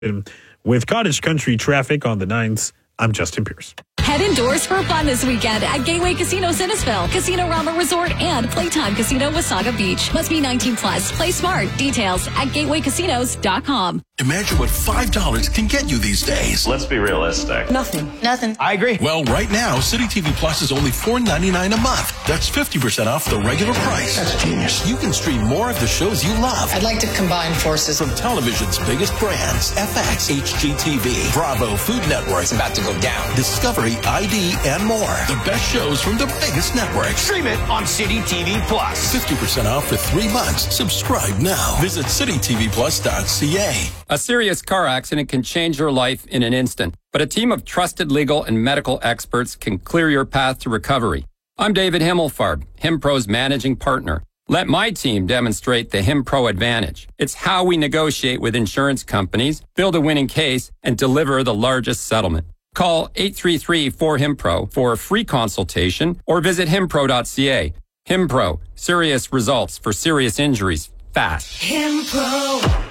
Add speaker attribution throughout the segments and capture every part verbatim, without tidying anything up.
Speaker 1: With Cottage Country traffic on the nines, I'm Justin Pierce.
Speaker 2: Head indoors for fun this weekend at Gateway Casino Sinisville, Casino Rama Resort, and Playtime Casino Wasaga Beach. Must be nineteen plus. Play smart. Details at gateway casinos dot com.
Speaker 3: Imagine what five dollars can get you these days.
Speaker 4: Let's be realistic.
Speaker 5: Nothing.
Speaker 6: Nothing.
Speaker 5: I agree.
Speaker 3: Well, right now, City T V Plus is only four ninety-nine a month. That's fifty percent off the regular price.
Speaker 5: That's genius.
Speaker 3: You can stream more of the shows you love.
Speaker 6: I'd like to combine forces.
Speaker 3: From television's biggest brands, F X, H G T V, Bravo, Food Network.
Speaker 6: It's about to go down.
Speaker 3: Discovery, I D, and more. The best shows from the biggest networks.
Speaker 5: Stream it on City T V Plus.
Speaker 3: fifty percent off for three months. Subscribe now. Visit city t v plus dot c a.
Speaker 7: A serious car accident can change your life in an instant, but a team of trusted legal and medical experts can clear your path to recovery. I'm David Himmelfarb, HimPro's managing partner. Let my team demonstrate the HimPro advantage. It's how we negotiate with insurance companies, build a winning case, and deliver the largest settlement. Call eight three three, four, HIMPRO for a free consultation or visit himpro dot c a. HimPro, serious results for serious injuries, fast.
Speaker 2: HimPro.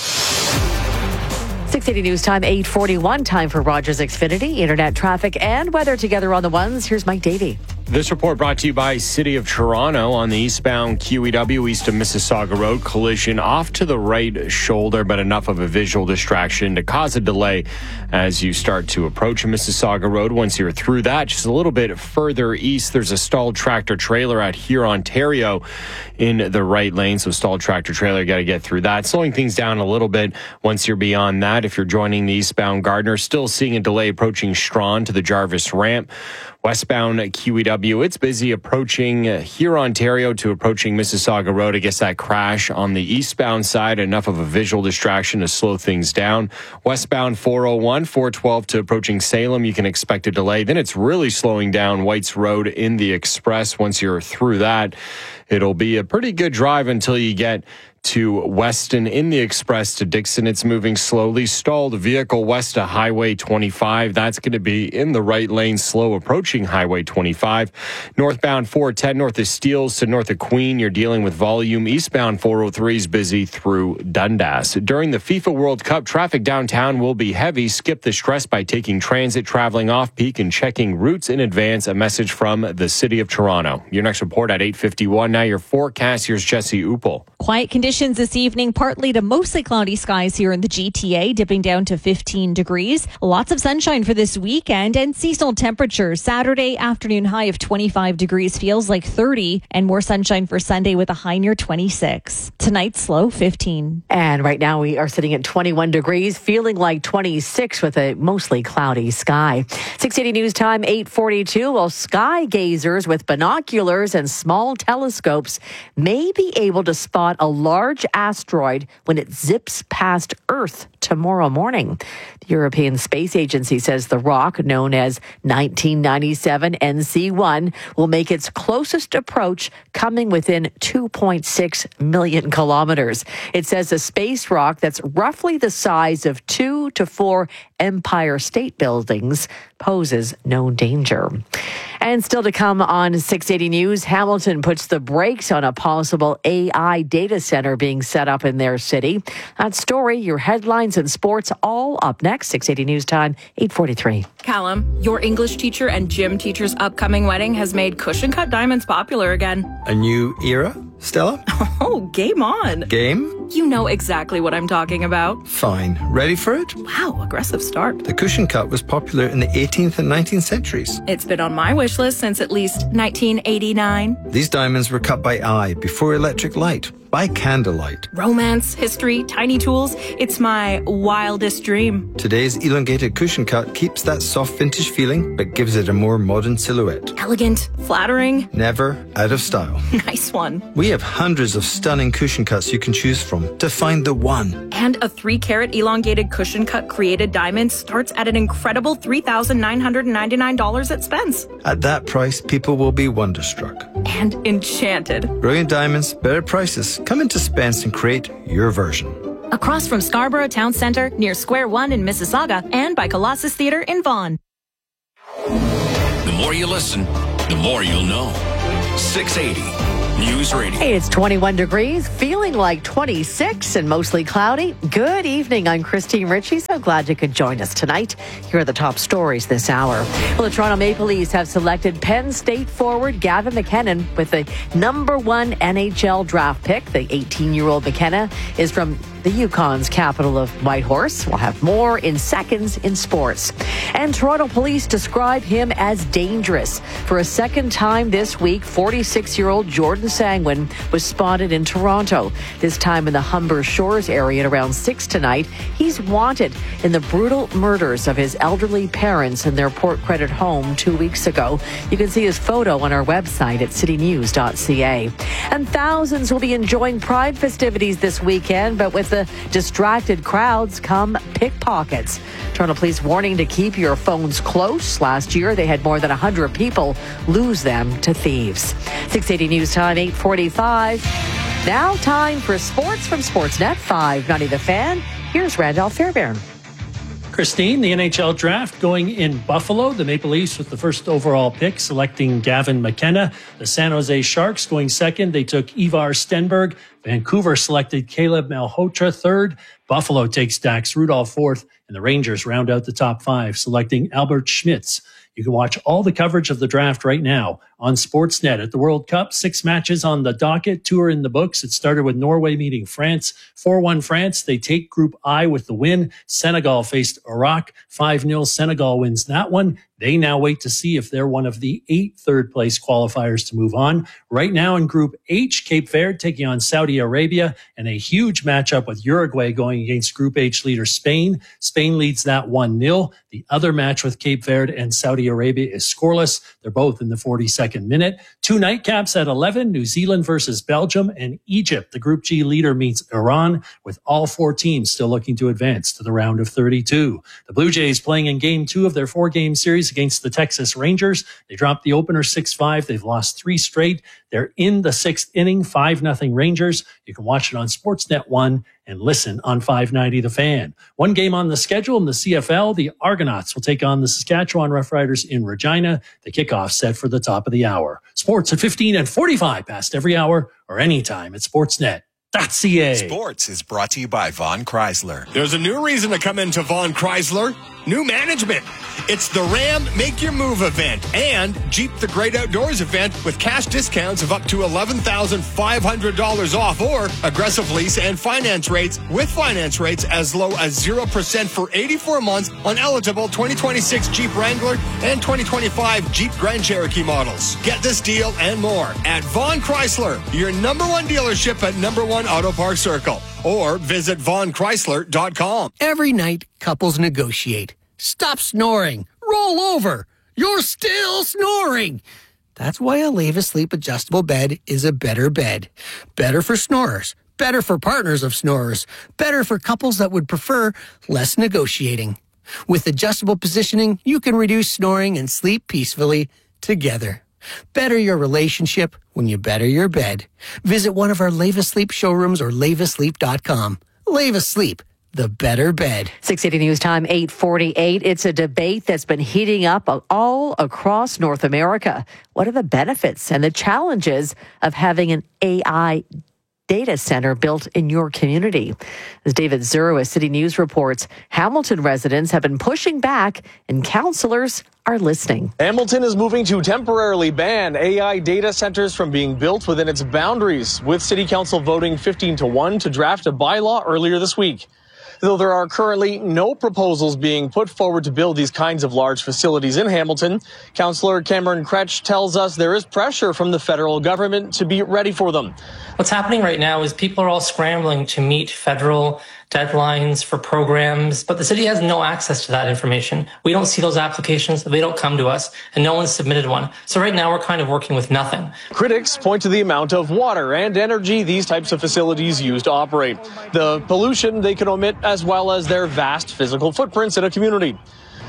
Speaker 8: six eighty News Time, eight forty-one. Time for Rogers Xfinity. Internet traffic and weather together on the ones. Here's Mike Davey.
Speaker 9: This report brought to you by City of Toronto on the eastbound Q E W east of Mississauga Road. Collision off to the right shoulder, but enough of a visual distraction to cause a delay as you start to approach Mississauga Road. Once you're through that, just a little bit further east, there's a stalled tractor trailer at here, Ontario in the right lane. So stalled tractor trailer, got to get through that. Slowing things down a little bit once you're beyond that. If you're joining the eastbound Gardner, still seeing a delay approaching Strawn to the Jarvis ramp. Westbound Q E W, it's busy approaching here, Ontario to approaching Mississauga Road. I guess that crash on the eastbound side, enough of a visual distraction to slow things down. Westbound four oh one, four twelve to approaching Salem, you can expect a delay. Then it's really slowing down Whites Road in the Express. Once you're through that, it'll be a pretty good drive until you get to Weston in the Express to Dixon. It's moving slowly. Stalled vehicle west of Highway twenty-five. That's going to be in the right lane, slow approaching Highway twenty-five. Northbound four ten north of Steeles to north of Queen. You're dealing with volume. Eastbound four oh three is busy through Dundas. During the FIFA World Cup, traffic downtown will be heavy. Skip the stress by taking transit, traveling off-peak, and checking routes in advance. A message from the City of Toronto. Your next report at eight fifty-one. Now your forecast. Here's Jesse Upel.
Speaker 10: Quiet conditions this evening, partly to mostly cloudy skies here in the G T A, dipping down to fifteen degrees. Lots of sunshine for this weekend and seasonal temperatures. Saturday afternoon high of twenty-five degrees feels like thirty, and more sunshine for Sunday with a high near twenty-six. Tonight's low fifteen.
Speaker 8: And right now we are sitting at twenty-one degrees, feeling like twenty-six with a mostly cloudy sky. six eighty News Time, eight forty-two. Well, sky gazers with binoculars and small telescopes may be able to spot a large asteroid when it zips past Earth tomorrow morning. The European Space Agency says the rock, known as nineteen ninety-seven N C one, will make its closest approach coming within two point six million kilometers. It says a space rock that's roughly the size of two to four Empire State Buildings poses no danger. And still to come on six eighty News, Hamilton puts the brakes on a possible A I data center being set up in their city. That story, your headlines and sports, all up next. six eighty News Time, eight forty-three.
Speaker 11: Callum, your English teacher and gym teacher's upcoming wedding has made cushion cut diamonds popular again.
Speaker 12: A new era, Stella?
Speaker 11: Oh, game on.
Speaker 12: Game?
Speaker 11: You know exactly what I'm talking about.
Speaker 12: Fine. Ready for it?
Speaker 11: Wow, aggressive start.
Speaker 12: The cushion cut was popular in the eighteenth and nineteenth centuries.
Speaker 11: It's been on my wish list since at least nineteen eighty-nine.
Speaker 12: These diamonds were cut by eye before electric light. By candlelight.
Speaker 11: Romance, history, tiny tools. It's my wildest dream.
Speaker 12: Today's elongated cushion cut keeps that soft vintage feeling, but gives it a more modern silhouette.
Speaker 11: Elegant, flattering.
Speaker 12: Never out of style.
Speaker 11: Nice one.
Speaker 12: We have hundreds of stunning cushion cuts you can choose from to find the one.
Speaker 11: And a three carat elongated cushion cut created diamond starts at an incredible three thousand nine hundred ninety-nine dollars at Spence.
Speaker 12: At that price, people will be wonderstruck.
Speaker 11: And enchanted.
Speaker 12: Brilliant diamonds, better prices. Come into Spence and create your version.
Speaker 10: Across from Scarborough Town Centre, near Square One in Mississauga, and by Colossus Theatre in Vaughan.
Speaker 3: The more you listen, the more you'll know. six eighty
Speaker 5: News Radio.
Speaker 8: Hey, it's twenty-one degrees, feeling like twenty-six and mostly cloudy. Good evening. I'm Christine Ritchie. So glad you could join us tonight. Here are the top stories this hour. Well, the Toronto Maple Leafs have selected Penn State forward Gavin McKinnon with the number one N H L draft pick. The eighteen-year-old McKenna is from the Yukon's capital of Whitehorse. We'll have more in seconds in sports. And Toronto police describe him as dangerous. For a second time this week, forty-six-year-old Jordan Sangwin was spotted in Toronto, this time in the Humber Shores area at around six tonight. He's wanted in the brutal murders of his elderly parents in their Port Credit home two weeks ago. You can see his photo on our website at city news dot c a. And thousands will be enjoying Pride festivities this weekend, but with the distracted crowds come pickpockets. Toronto Police warning to keep your phones close. Last year, they had more than one hundred people lose them to thieves. six eighty News Time, eight forty-five. Now time for sports from Sportsnet five ninety The Fan. Here's Randolph Fairbairn.
Speaker 4: Christine, the N H L draft going in Buffalo. The Maple Leafs with the first overall pick, selecting Gavin McKenna. The San Jose Sharks going second. They took Ivar Stenberg. Vancouver selected Caleb Malhotra third. Buffalo takes Dax Rudolph fourth. And the Rangers round out the top five, selecting Albert Schmitz. You can watch all the coverage of the draft right now on Sportsnet. At the World Cup, six matches on the docket, two are in the books. It started with Norway meeting France. four one France. They take Group I with the win. Senegal faced Iraq. five nil. Senegal wins that one. They now wait to see if they're one of the eight third-place qualifiers to move on. Right now in Group H, Cape Verde taking on Saudi Arabia, and a huge matchup with Uruguay going against Group H leader Spain. Spain leads that one nil. The other match with Cape Verde and Saudi Arabia is scoreless. They're both in the forty-second minute. Two nightcaps at eleven, New Zealand versus Belgium, and Egypt. The Group G leader meets Iran, with all four teams still looking to advance to the round of thirty-two. The Blue Jays playing in game two of their four-game series against the Texas Rangers. They dropped the opener six five. They've lost three straight. They're in the sixth inning, five nothing Rangers. You can watch it on Sportsnet one and listen on five ninety The Fan. One game on the schedule in the C F L, the Argonauts will take on the Saskatchewan Roughriders in Regina. The kickoff set for the top of the hour. Sports at fifteen and forty-five past every hour or anytime at sportsnet dot c a.
Speaker 13: Sports is brought to you by Von Chrysler.
Speaker 5: There's a new reason to come into Von Chrysler. New management. It's the Ram Make Your Move event and Jeep The Great Outdoors event with cash discounts of up to eleven thousand five hundred dollars off or aggressive lease and finance rates with finance rates as low as zero percent for eighty-four months on eligible twenty twenty-six Jeep Wrangler and twenty twenty-five Jeep Grand Cherokee models. Get this deal and more at Von Chrysler, your number one dealership at number one Auto Parts Circle, or visit von chrysler dot com.
Speaker 14: Every night, couples negotiate. Stop snoring. Roll over. You're still snoring. That's why a Leva Sleep adjustable bed is a better bed. Better for snorers. Better for partners of snorers. Better for couples that would prefer less negotiating. With adjustable positioning, you can reduce snoring and sleep peacefully together. Better your relationship when you better your bed. Visit one of our Leva Sleep showrooms or leva sleep dot com. Leva Sleep, the better bed.
Speaker 8: six eighty News Time, eight forty-eight. It's a debate that's been heating up all across North America. What are the benefits and the challenges of having an A I data center built in your community? As David Zuru, City News reports, Hamilton residents have been pushing back and councillors are listening.
Speaker 15: Hamilton is moving to temporarily ban A I data centers from being built within its boundaries, with City Council voting fifteen to one to draft a bylaw earlier this week. Though there are currently no proposals being put forward to build these kinds of large facilities in Hamilton, Councillor Cameron Kretsch tells us there is pressure from the federal government to be ready for them.
Speaker 16: What's happening right now is people are all scrambling to meet federal deadlines for programs, but the city has no access to that information. We don't see those applications, they don't come to us, and no one's submitted one. So right now we're kind of working with nothing.
Speaker 15: Critics point to the amount of water and energy these types of facilities use to operate, the pollution they can emit, as well as their vast physical footprints in a community.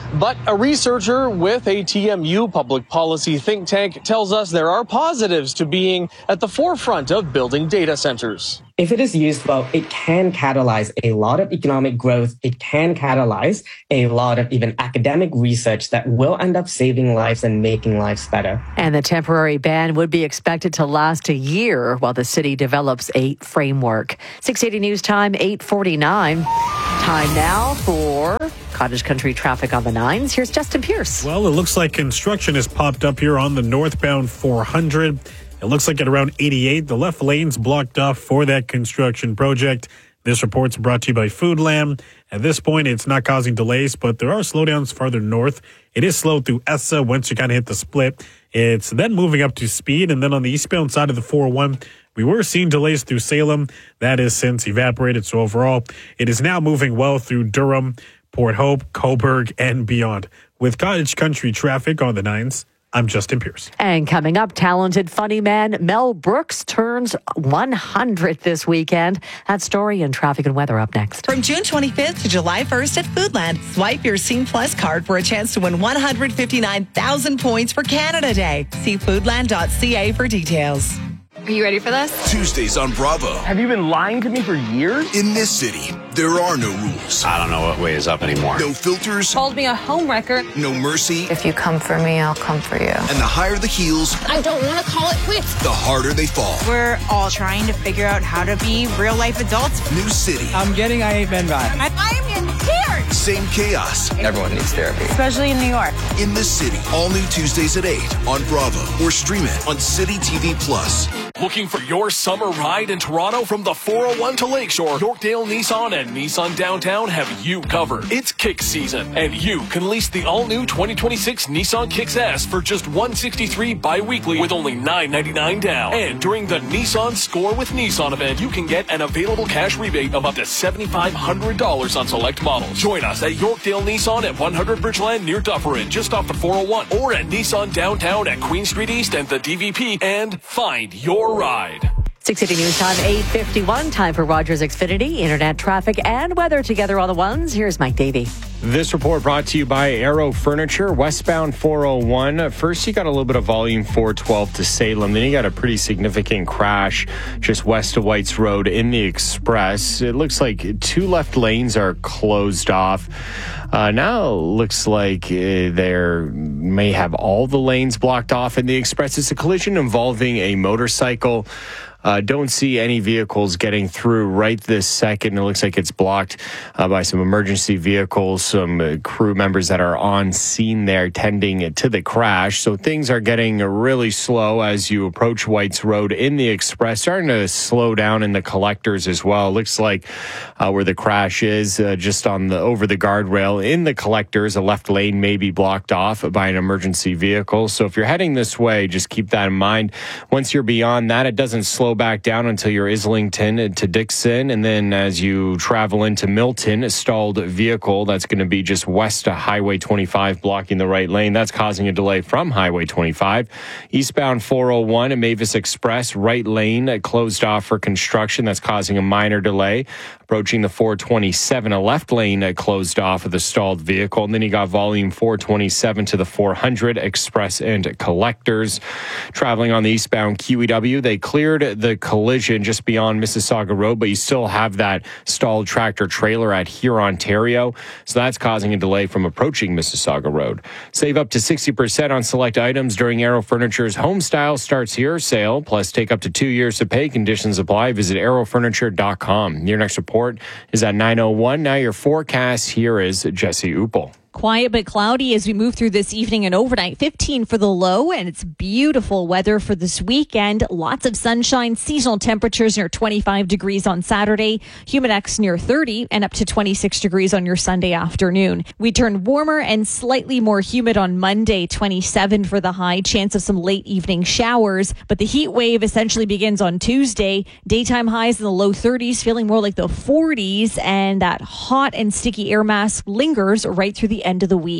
Speaker 15: But a researcher with a T M U public policy think tank tells us there are positives to being at the forefront of building data centers.
Speaker 17: If it is used well, it can catalyze a lot of economic growth. It can catalyze a lot of even academic research that will end up saving lives and making lives better.
Speaker 8: And the temporary ban would be expected to last a year while the city develops a framework. six eighty News Time, eight forty-nine. Time now for Cottage Country traffic on the nines. Here's Justin Pierce.
Speaker 1: Well, it looks like construction has popped up here on the northbound four hundred. It looks like at around eighty-eight, the left lane's blocked off for that construction project. This report's brought to you by Foodland. At this point, it's not causing delays, but there are slowdowns farther north. It is slow through Essa once you kind of hit the split. It's then moving up to speed, and then on the eastbound side of the four oh one, we were seeing delays through Salem. That has since evaporated, so overall, it is now moving well through Durham, Port Hope, Coburg, and beyond. With Cottage Country traffic on the nines, I'm Justin Pierce.
Speaker 8: And coming up, talented funny man Mel Brooks turns one hundred this weekend. That story and traffic and weather up next.
Speaker 18: From June twenty-fifth to July first at Foodland, swipe your Scene Plus card for a chance to win one hundred fifty-nine thousand points for Canada Day. See foodland dot c a for details.
Speaker 19: Are you ready for this?
Speaker 20: Tuesdays on Bravo.
Speaker 15: Have you been lying to me for years?
Speaker 20: In this city, there are no rules.
Speaker 21: I don't know what way is up anymore.
Speaker 20: No filters.
Speaker 19: Called me a homewrecker.
Speaker 20: No mercy.
Speaker 22: If you come for me, I'll come for you.
Speaker 20: And the higher the heels,
Speaker 19: I don't want to call it quits.
Speaker 20: the harder they fall.
Speaker 23: We're all trying to figure out how to be real life adults.
Speaker 20: New city.
Speaker 23: I'm getting I Hate Men vibes.
Speaker 19: I, I'm in tears.
Speaker 20: Same chaos.
Speaker 21: Everyone needs therapy.
Speaker 23: Especially in New York.
Speaker 20: In this city. All new Tuesdays at eight on Bravo. Or stream it on City T V Plus.
Speaker 3: Looking for your summer ride in Toronto from the four oh one to Lakeshore? Yorkdale Nissan and Nissan Downtown have you covered. It's kick season, and you can lease the all-new twenty twenty-six Nissan Kicks S for just one hundred sixty-three dollars bi-weekly with only nine ninety-nine down. And during the Nissan Score with Nissan event, you can get an available cash rebate of up to seven thousand five hundred dollars on select models. Join us at Yorkdale Nissan at one hundred Bridgeland near Dufferin, just off the four oh one, or at Nissan Downtown at Queen Street East and the D V P, and find your ride.
Speaker 8: six eighty News Time, eight fifty-one. Time for Rogers Xfinity, internet traffic and weather together on the ones. Here's Mike Davey.
Speaker 9: This report brought to you by Aero Furniture, westbound four oh one. First, you got a little bit of volume four twelve to Salem. Then you got a pretty significant crash just west of Whites Road in the Express. It looks like two left lanes are closed off. Uh, now looks like uh, there may have all the lanes blocked off in the Express. It's a collision involving a motorcycle. Uh, don't see any vehicles getting through right this second. It looks like it's blocked uh, by some emergency vehicles, some uh, crew members that are on scene there tending to the crash. So things are getting really slow as you approach Whites Road in the Express, starting to slow down in the collectors as well. It looks like uh, where the crash is, uh, just on the over the guardrail in the collectors, a left lane may be blocked off by an emergency vehicle. So if you're heading this way, just keep that in mind. Once you're beyond that, it doesn't slow back down until you're Islington to Dixon, and then as you travel into Milton, a stalled vehicle that's going to be just west of Highway twenty-five blocking the right lane. That's causing a delay from Highway twenty-five. Eastbound four oh one and Mavis Express, right lane closed off for construction. That's causing a minor delay. Approaching the four twenty-seven, a left lane closed off of the stalled vehicle. And then you got volume four twenty-seven to the four hundred, Express and Collectors. Traveling on the eastbound Q E W, they cleared the collision just beyond Mississauga Road, but you still have that stalled tractor trailer at Here, Ontario. So that's causing a delay from approaching Mississauga Road. Save up to sixty percent on select items during Aero Furniture's Home Style Starts Here sale. Plus, take up to two years to pay. Conditions apply. Visit aero furniture dot com. Your next report is at nine oh one. Now your forecast, here is Jesse Upel.
Speaker 10: Quiet but cloudy as we move through this evening and overnight. fifteen for the low, and it's beautiful weather for this weekend. Lots of sunshine, seasonal temperatures near twenty-five degrees on Saturday, Humidex near thirty, and up to twenty-six degrees on your Sunday afternoon. We turn warmer and slightly more humid on Monday, twenty-seven for the high, chance of some late evening showers. But the heat wave essentially begins on Tuesday. Daytime highs in the low thirties, feeling more like the forties, and that hot and sticky air mass lingers right through the end of the week.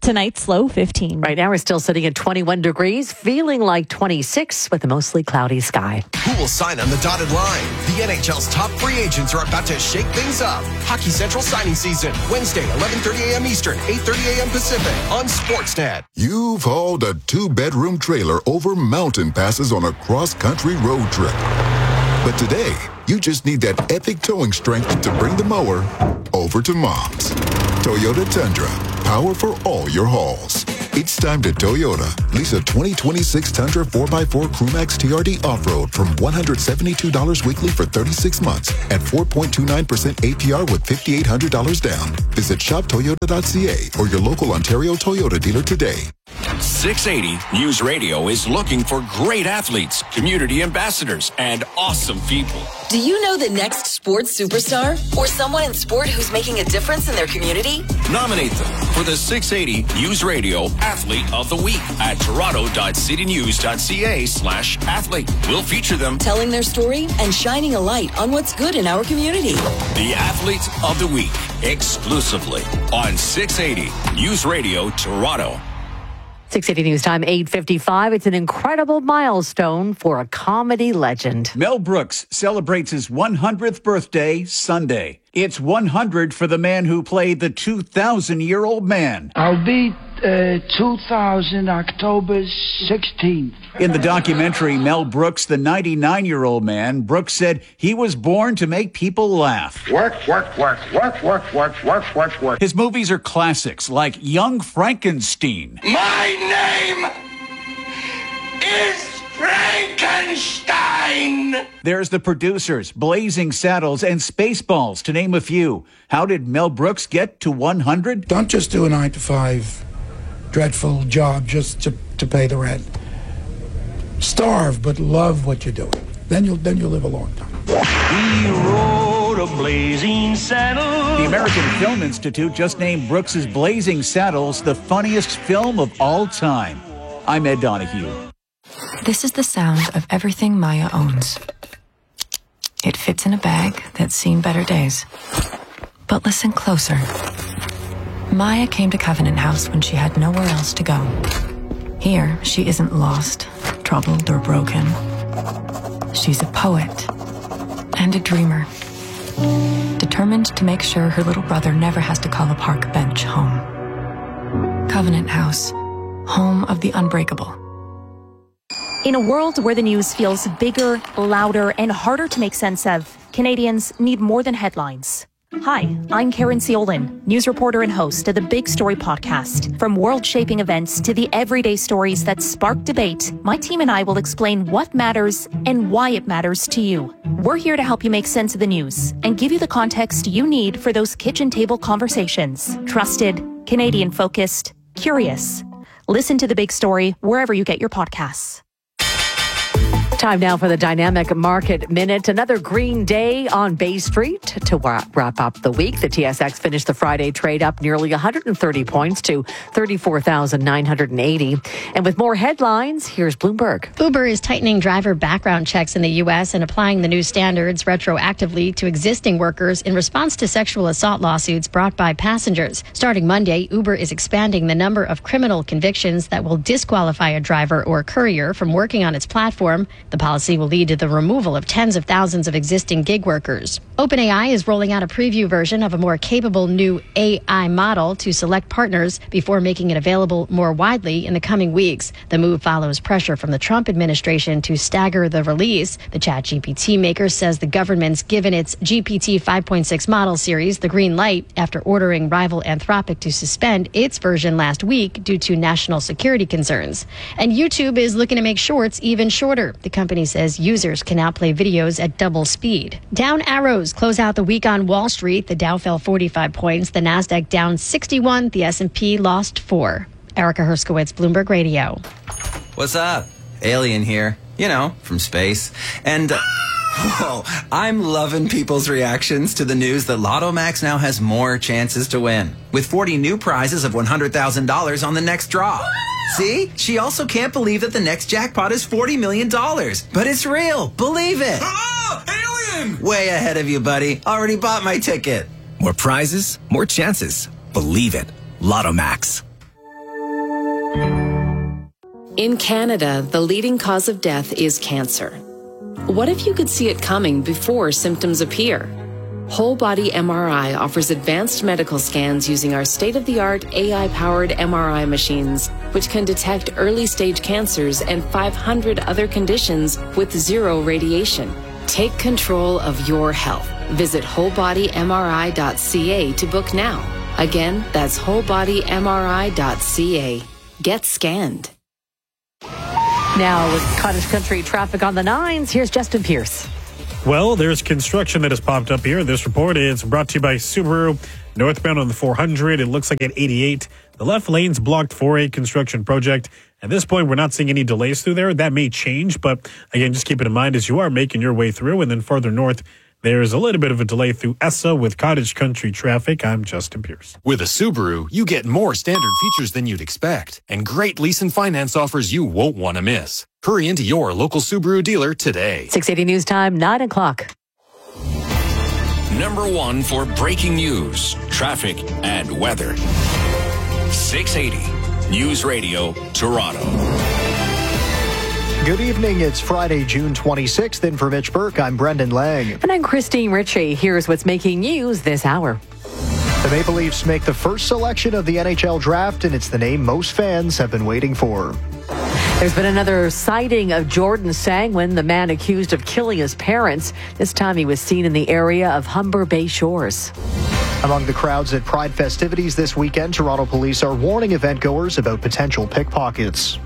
Speaker 10: Tonight's low fifteen.
Speaker 8: Right now we're still sitting at twenty-one degrees, feeling like twenty-six with a mostly cloudy sky.
Speaker 20: Who will sign on the dotted line? The N H L's top free agents are about to shake things up. Hockey Central signing season, Wednesday, eleven thirty a.m. Eastern, eight thirty a.m. Pacific on Sportsnet.
Speaker 2: You've hauled a two-bedroom trailer over mountain passes on a cross-country road trip. But today, you just need that epic towing strength to bring the mower over to Mom's. Toyota Tundra, power for all your hauls. It's time to Toyota. Lease a twenty twenty-six Tundra four by four Crewmax T R D Off-Road from one hundred seventy-two dollars weekly for thirty-six months at four point two nine percent A P R with five thousand eight hundred dollars down. Visit shop toyota dot c a or your local Ontario Toyota dealer today.
Speaker 6: six eighty News Radio is looking for great athletes, community ambassadors, and awesome people.
Speaker 7: Do you know the next sports superstar or someone in sport who's making a difference in their community?
Speaker 6: Nominate them for the six eighty News Radio Athlete of the Week at toronto dot city news dot c a slash athlete. We'll feature them
Speaker 7: telling their story and shining a light on what's good in our community.
Speaker 6: The Athlete of the Week, exclusively on six eighty News Radio Toronto.
Speaker 8: six eighty News Time, eight fifty-five. It's an incredible milestone for a comedy legend.
Speaker 24: Mel Brooks celebrates his one hundredth birthday Sunday. It's one hundred for the man who played the two thousand year old man.
Speaker 25: I'll be uh, two thousand, October sixteenth.
Speaker 24: In the documentary, Mel Brooks, the ninety-nine year old man, Brooks said he was born to make people laugh.
Speaker 26: Work, work, work, work, work, work, work, work, work.
Speaker 24: His movies are classics like Young Frankenstein.
Speaker 26: My name is Frankenstein.
Speaker 24: There's The Producers, Blazing Saddles, and Spaceballs, to name a few. How did Mel Brooks get to one hundred?
Speaker 25: Don't just do a nine to five dreadful job just to, to pay the rent. Starve, but love what you're doing. Then you'll then you'll live a long time.
Speaker 27: He rode a blazing saddle.
Speaker 24: The American Film Institute just named Brooks's Blazing Saddles the funniest film of all time. I'm Ed Donahue.
Speaker 28: This is the sound of everything Maya owns. It fits in a bag that's seen better days. But listen closer. Maya came to Covenant House when she had nowhere else to go. Here, she isn't lost, troubled, or broken. She's a poet and a dreamer, determined to make sure her little brother never has to call a park bench home. Covenant House, home of the unbreakable.
Speaker 29: In a world where the news feels bigger, louder, and harder to make sense of, Canadians need more than headlines. Hi, I'm Karen Ciolin, news reporter and host of the Big Story podcast. From world-shaping events to the everyday stories that spark debate, my team and I will explain what matters and why it matters to you. We're here to help you make sense of the news and give you the context you need for those kitchen table conversations. Trusted, Canadian-focused, curious. Listen to The Big Story wherever you get your podcasts.
Speaker 8: Time now for the Dynamic Market Minute. Another green day on Bay Street. To wrap up the week, the T S X finished the Friday trade up nearly one hundred thirty points to thirty-four thousand nine hundred eighty. And with more headlines, here's Bloomberg.
Speaker 30: Uber is tightening driver background checks in the U S and applying the new standards retroactively to existing workers in response to sexual assault lawsuits brought by passengers. Starting Monday, Uber is expanding the number of criminal convictions that will disqualify a driver or courier from working on its platform. The policy will lead to the removal of tens of thousands of existing gig workers. OpenAI is rolling out a preview version of a more capable new A I model to select partners before making it available more widely in the coming weeks. The move follows pressure from the Trump administration to stagger the release. The ChatGPT maker says the government's given its G P T five point six model series the green light after ordering rival Anthropic to suspend its version last week due to national security concerns. And YouTube is looking to make shorts even shorter. The company says users can now play videos at double speed. Down arrows close out the week on Wall Street. The Dow fell forty-five points. The Nasdaq down sixty-one. The S and P lost four. Erica Herskowitz, Bloomberg Radio.
Speaker 31: What's up? Alien here. You know, from space. And, uh, whoa, I'm loving people's reactions to the news that Lotto Max now has more chances to win. With forty new prizes of one hundred thousand dollars on the next draw. See? She also can't believe that the next jackpot is forty million dollars. But it's real. Believe it.
Speaker 20: Ah, alien!
Speaker 31: Way ahead of you, buddy. Already bought my ticket.
Speaker 32: More prizes, more chances. Believe it. Lotto Max.
Speaker 1: In Canada, the leading cause of death is cancer. What if you could see it coming before symptoms appear? Whole Body M R I offers advanced medical scans using our state-of-the-art A I-powered M R I machines, which can detect early-stage cancers and five hundred other conditions with zero radiation. Take control of your health. Visit whole body M R I dot C A to book now. Again, that's whole body M R I dot C A. Get scanned.
Speaker 8: Now, with Cottage Country traffic on the nines, here's Justin Pierce.
Speaker 4: Well, there's construction that has popped up here. This report is brought to you by Subaru. Northbound on the four hundred, it looks like at eighty-eight. The left lane's blocked for a construction project. At this point, we're not seeing any delays through there. That may change, but again, just keep it in mind as you are making your way through. And then further north, there's a little bit of a delay through E S S A with Cottage Country traffic. I'm Justin Pierce.
Speaker 5: With a Subaru, you get more standard features than you'd expect and great lease and finance offers you won't want to miss. Hurry into your local Subaru dealer today.
Speaker 8: six eighty News Time, nine o'clock.
Speaker 6: Number one for breaking news, traffic, and weather. six eighty News Radio, Toronto.
Speaker 11: Good evening. It's Friday, June twenty-sixth. In for Mitch Burke, I'm Brendan Lang.
Speaker 8: And I'm Christine Ritchie. Here's what's making news this hour.
Speaker 11: The Maple Leafs make the first selection of the N H L draft, and it's the name most fans have been waiting for.
Speaker 8: There's been another sighting of Jordan Sangwin, the man accused of killing his parents. This time he was seen in the area of Humber Bay Shores.
Speaker 11: Among the crowds at Pride festivities this weekend, Toronto police are warning event-goers about potential pickpockets.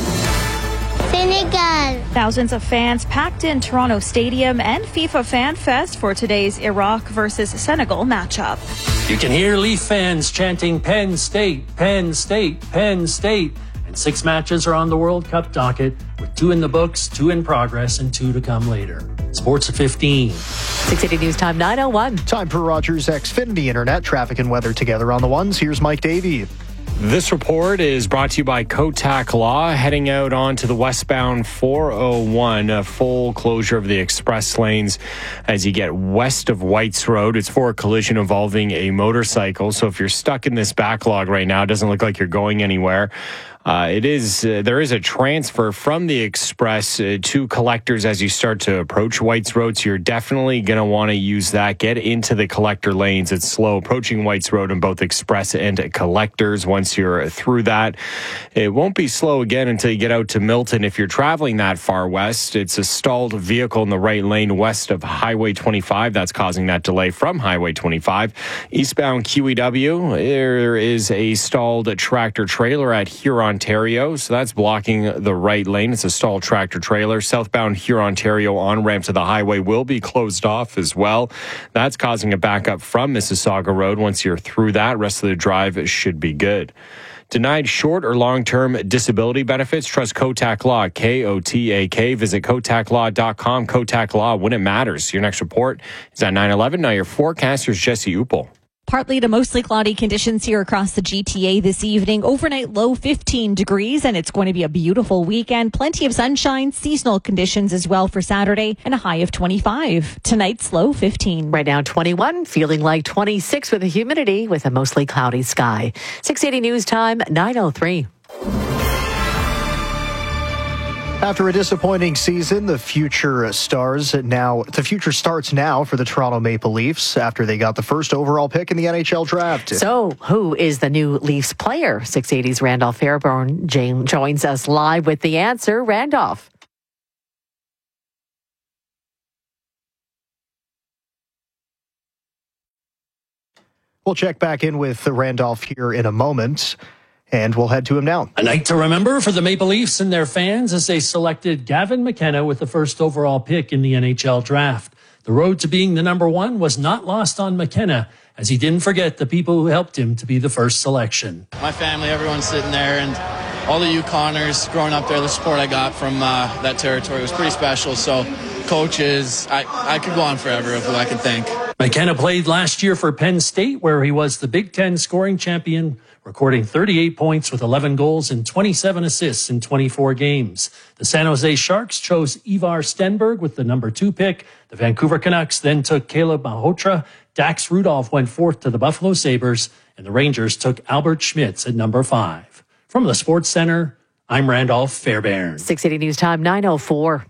Speaker 10: Senegal. Thousands of fans packed in Toronto Stadium and FIFA Fan Fest for today's Iraq versus Senegal matchup.
Speaker 12: You can hear Leaf fans chanting Penn State, Penn State, Penn State. And six matches are on the World Cup docket, with two in the books, two in progress, and two to come later. Sports at fifteen.
Speaker 8: six eighty News Time, nine oh one.
Speaker 11: Time for Rogers Xfinity Internet. Traffic and weather together on the ones. Here's Mike Davey.
Speaker 9: This report is brought to you by Kotak Law. Heading out onto the westbound four oh one, a full closure of the express lanes as you get west of Whites Road. It's for a collision involving a motorcycle. So if you're stuck in this backlog right now, it doesn't look like you're going anywhere. Uh, it is, uh, there is a transfer from the express uh, to collectors as you start to approach Whites Road. So you're definitely going to want to use that. Get into the collector lanes. It's slow approaching Whites Road in both express and collectors. Once you're through that, it won't be slow again until you get out to Milton. If you're traveling that far west, it's a stalled vehicle in the right lane west of Highway twenty-five. That's causing that delay from Highway twenty-five. Eastbound Q E W, there is a stalled tractor trailer at Huron, Ontario, so that's blocking the right lane. It's a stalled tractor trailer. Southbound Huron, Ontario on-ramp to the highway will be closed off as well. That's causing a backup from Mississauga Road. Once you're through that, rest of the drive should be good. Denied short or long-term disability benefits? Trust Kotak Law, K O T A K. Visit kotak law dot com. Kotak Law, when it matters. Your next report is at nine eleven. Now your forecaster is Jesse Upel.
Speaker 10: Partly to mostly cloudy conditions here across the G T A this evening. Overnight low fifteen degrees, and it's going to be a beautiful weekend. Plenty of sunshine, seasonal conditions as well for Saturday, and a high of twenty-five. Tonight's low fifteen.
Speaker 8: Right now twenty-one, feeling like twenty-six with a humidity with a mostly cloudy sky. six eighty News Time, nine oh three.
Speaker 11: After a disappointing season, the future stars now. The future starts now for the Toronto Maple Leafs after they got the first overall pick in the N H L draft.
Speaker 8: So, who is the new Leafs player? six eighty's Randolph Fairbairn joins us live with the answer. Randolph.
Speaker 11: We'll check back in with Randolph here in a moment. And we'll head to him now.
Speaker 12: A night to remember for the Maple Leafs and their fans as they selected Gavin McKenna with the first overall pick in the N H L draft. The road to being the number one was not lost on McKenna, as he didn't forget the people who helped him to be the first selection.
Speaker 13: My family, everyone's sitting there, and all the Yukoners growing up there, the support I got from uh, that territory was pretty special. So coaches, I, I could go on forever of who I could thank.
Speaker 12: McKenna played last year for Penn State, where he was the Big Ten scoring champion, recording thirty-eight points with eleven goals and twenty-seven assists in twenty-four games. The San Jose Sharks chose Ivar Stenberg with the number two pick. The Vancouver Canucks then took Caleb Malhotra. Dax Rudolph went fourth to the Buffalo Sabres, and the Rangers took Albert Schmitz at number five. From the Sports Center, I'm Randolph Fairbairn.
Speaker 8: six eighty News Time, nine oh four.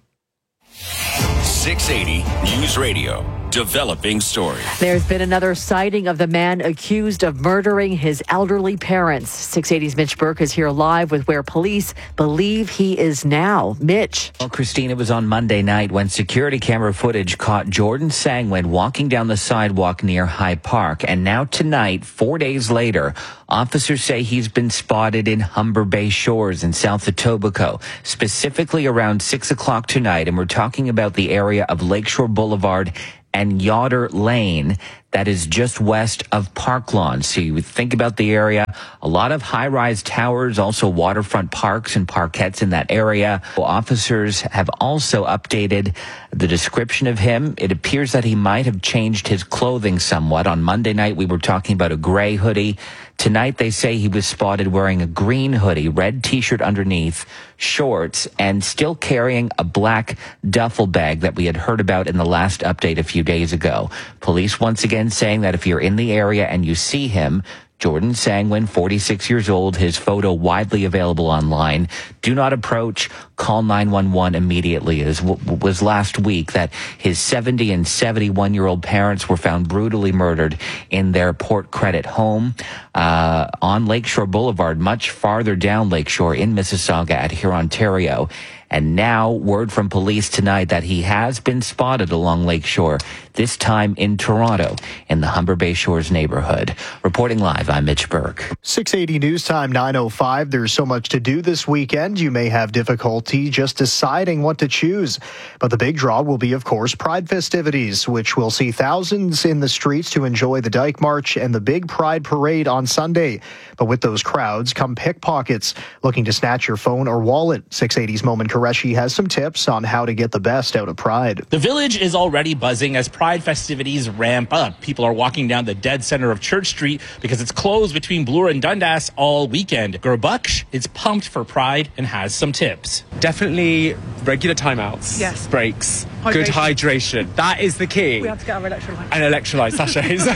Speaker 6: six eighty News Radio. Developing story.
Speaker 8: There's been another sighting of the man accused of murdering his elderly parents. six eighty's Mitch Burke is here live with where police believe he is now. Mitch.
Speaker 2: Well, Christine, it was on Monday night when security camera footage caught Jordan Sangwin walking down the sidewalk near High Park. And now tonight, four days later, officers say he's been spotted in Humber Bay Shores in South Etobicoke, specifically around six o'clock tonight. And we're talking about the area of Lakeshore Boulevard and Yoder Lane that is just west of Park Lawn. So you would think about the area, a lot of high-rise towers, also waterfront parks and parkettes in that area. Officers have also updated the description of him. It appears that he might have changed his clothing somewhat. On Monday night, we were talking about a gray hoodie. Tonight, they say he was spotted wearing a green hoodie, red T-shirt underneath, shorts, and still carrying a black duffel bag that we had heard about in the last update a few days ago. Police once again saying that if you're in the area and you see him, Jordan Sangwin, forty-six years old, his photo widely available online. Do not approach, call nine one one immediately. It was last week that his seventy and seventy-one-year-old parents were found brutally murdered in their Port Credit home uh, on Lakeshore Boulevard, much farther down Lakeshore in Mississauga at here, Ontario. And now, word from police tonight that he has been spotted along Lakeshore, this time in Toronto, in the Humber Bay Shores neighborhood. Reporting live, I'm Mitch Burke.
Speaker 11: six eighty News Time, nine oh five. There's so much to do this weekend, you may have difficulty just deciding what to choose. But the big draw will be, of course, Pride festivities, which will see thousands in the streets to enjoy the Dyke March and the big Pride Parade on Sunday. But with those crowds come pickpockets looking to snatch your phone or wallet. six eighty's Momin Qureshi has some tips on how to get the best out of Pride.
Speaker 3: The village is already buzzing as Pride festivities ramp up. People are walking down the dead center of Church Street because it's closed between Bloor and Dundas all weekend. Gurbuksh is pumped for Pride and has some tips.
Speaker 14: Definitely regular timeouts.
Speaker 15: Yes.
Speaker 14: Breaks.
Speaker 15: Hydration.
Speaker 14: Good hydration. That is the key.
Speaker 15: We have to get our electrolytes.
Speaker 14: And electrolyte sachets.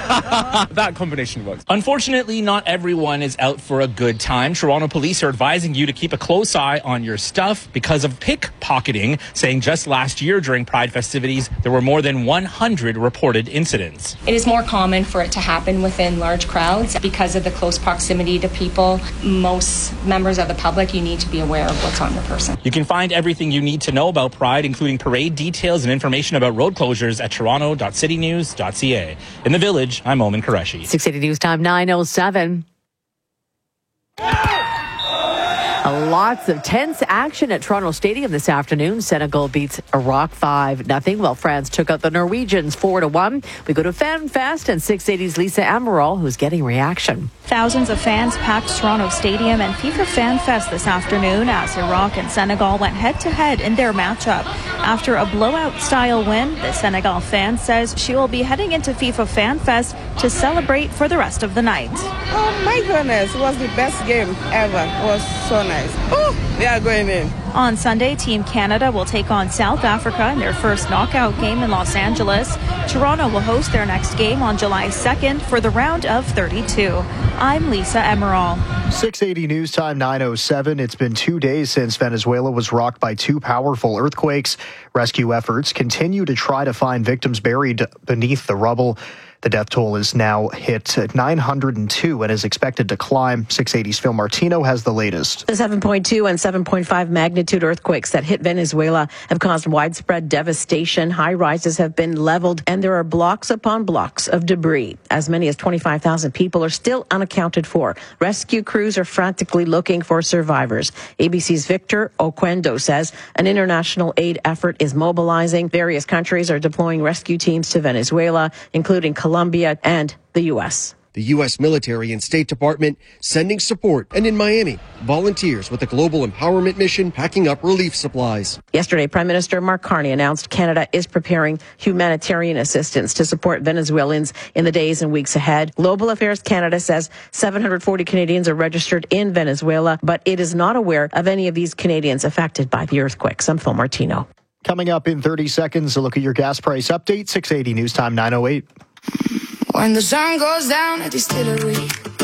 Speaker 14: That combination works.
Speaker 3: Unfortunately, not everyone is out for a good time. Toronto police are advising you to keep a close eye on your stuff because of pickpocketing, saying just last year during Pride festivities, there were more than one hundred reported incidents.
Speaker 16: It is more common for it to happen within large crowds because of the close proximity to people. Most members of the public, you need to be aware of what's on your person.
Speaker 3: You can find everything you need to know about Pride, including parade details and information about road closures at toronto dot city news dot c a. In the village, I'm Momin Qureshi.
Speaker 8: six eighty News Time, nine oh seven. Lots of tense action at Toronto Stadium this afternoon. Senegal beats Iraq five nothing, while France took out the Norwegians four to one. We go to FanFest and six eighty's Lisa Amaral, who's getting reaction.
Speaker 10: Thousands of fans packed Toronto Stadium and FIFA FanFest this afternoon as Iraq and Senegal went head-to-head in their matchup. After a blowout-style win, the Senegal fan says she will be heading into FIFA FanFest to celebrate for the rest of the night.
Speaker 17: Oh my goodness, it was the best game ever. It was so nice. Oh, we are going in.
Speaker 10: On Sunday, Team Canada will take on South Africa in their first knockout game in Los Angeles. Toronto will host their next game on July second for the round of thirty-two. I'm Lisa Emerald.
Speaker 11: six eighty News Time, nine oh seven. It's been two days since Venezuela was rocked by two powerful earthquakes. Rescue efforts continue to try to find victims buried beneath the rubble. The death toll is now hit at nine hundred two and is expected to climb. six eighty's Phil Martino has the latest.
Speaker 18: The seven point two and seven point five magnitude earthquakes that hit Venezuela have caused widespread devastation. High rises have been leveled, and there are blocks upon blocks of debris. As many as twenty-five thousand people are still unaccounted for. Rescue crews are frantically looking for survivors. A B C's Victor Oquendo says an international aid effort is mobilizing. Various countries are deploying rescue teams to Venezuela, including Colombia. Colombia and the U S.
Speaker 19: The U S military and State Department sending support, and in Miami, volunteers with the Global Empowerment Mission packing up relief supplies.
Speaker 18: Yesterday, Prime Minister Mark Carney announced Canada is preparing humanitarian assistance to support Venezuelans in the days and weeks ahead. Global Affairs Canada says seven hundred forty Canadians are registered in Venezuela, but it is not aware of any of these Canadians affected by the earthquakes. I'm Phil Martino.
Speaker 11: Coming up in thirty seconds, a look at your gas price update. six eighty News Time, nine oh eight.
Speaker 21: When the sun goes down at distillery,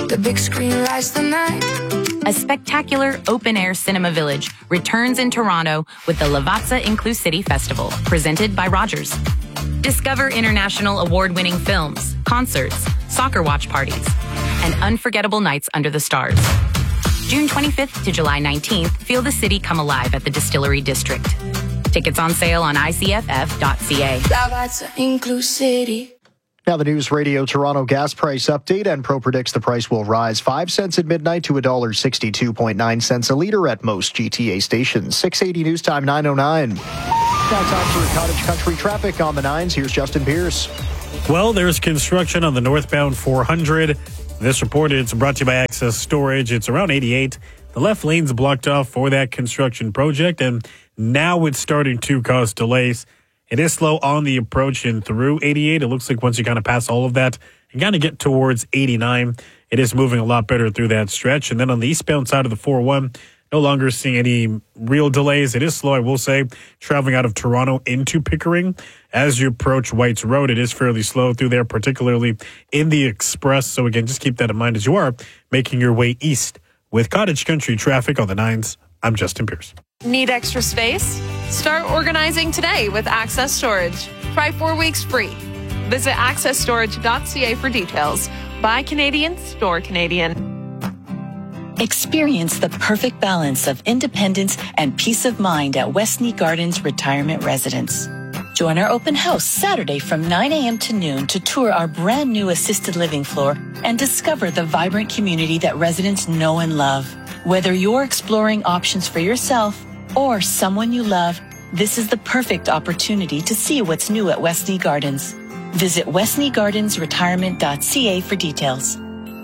Speaker 7: The big screen lights the night.
Speaker 15: A spectacular open-air cinema village returns in Toronto with the Lavazza Inclusivity Festival, presented by Rogers. Discover international award-winning films, concerts, soccer watch parties, and unforgettable nights under the stars. June twenty-fifth to July nineteenth, feel the city come alive at the Distillery District. Tickets on sale on I C F F dot C A.
Speaker 7: Lavazza Inclusivity.
Speaker 11: Now the News Radio Toronto gas price update. Enpro predicts the price will rise five cents at midnight to one dollar sixty-two point nine cents a litre at most G T A stations. six eighty News Time nine oh nine. Now time for Cottage Country traffic on the nines. Here's Justin Pierce.
Speaker 4: Well, there's construction on the northbound four hundred. This report is brought to you by Access Storage. It's around eighty-eight. The left lane's blocked off for that construction project, and now it's starting to cause delays. It is slow on the approach and through eighty-eight. It looks like once you kind of pass all of that and kind of get towards eighty-nine, it is moving a lot better through that stretch. And then on the eastbound side of the four oh one, no longer seeing any real delays. It is slow, I will say, traveling out of Toronto into Pickering. As you approach White's Road, it is fairly slow through there, particularly in the express. So again, just keep that in mind as you are making your way east. With Cottage Country traffic on the nines, I'm Justin Pierce.
Speaker 21: Need extra space? Start organizing today with Access Storage. Try four weeks free. Visit access storage dot c a for details. Buy Canadian, store Canadian.
Speaker 22: Experience the perfect balance of independence and peace of mind at Westney Gardens Retirement Residence. Join our open house Saturday from nine a.m. to noon to tour our brand new assisted living floor and discover the vibrant community that residents know and love. Whether you're exploring options for yourself or someone you love, this is the perfect opportunity to see what's new at Westney Gardens. Visit westney gardens retirement dot c a for details.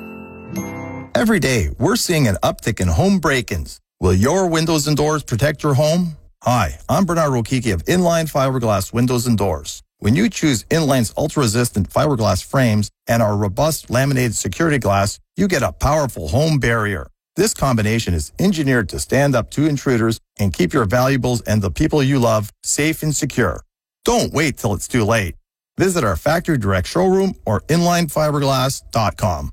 Speaker 23: Every day, we're seeing an uptick in home break-ins. Will your windows and doors protect your home? Hi, I'm Bernard Rokiki of Inline Fiberglass Windows and Doors. When you choose Inline's ultra-resistant fiberglass frames and our robust laminated security glass, you get a powerful home barrier. This combination is engineered to stand up to intruders and keep your valuables and the people you love safe and secure. Don't wait till it's too late. Visit our factory direct showroom or inline fiberglass dot com.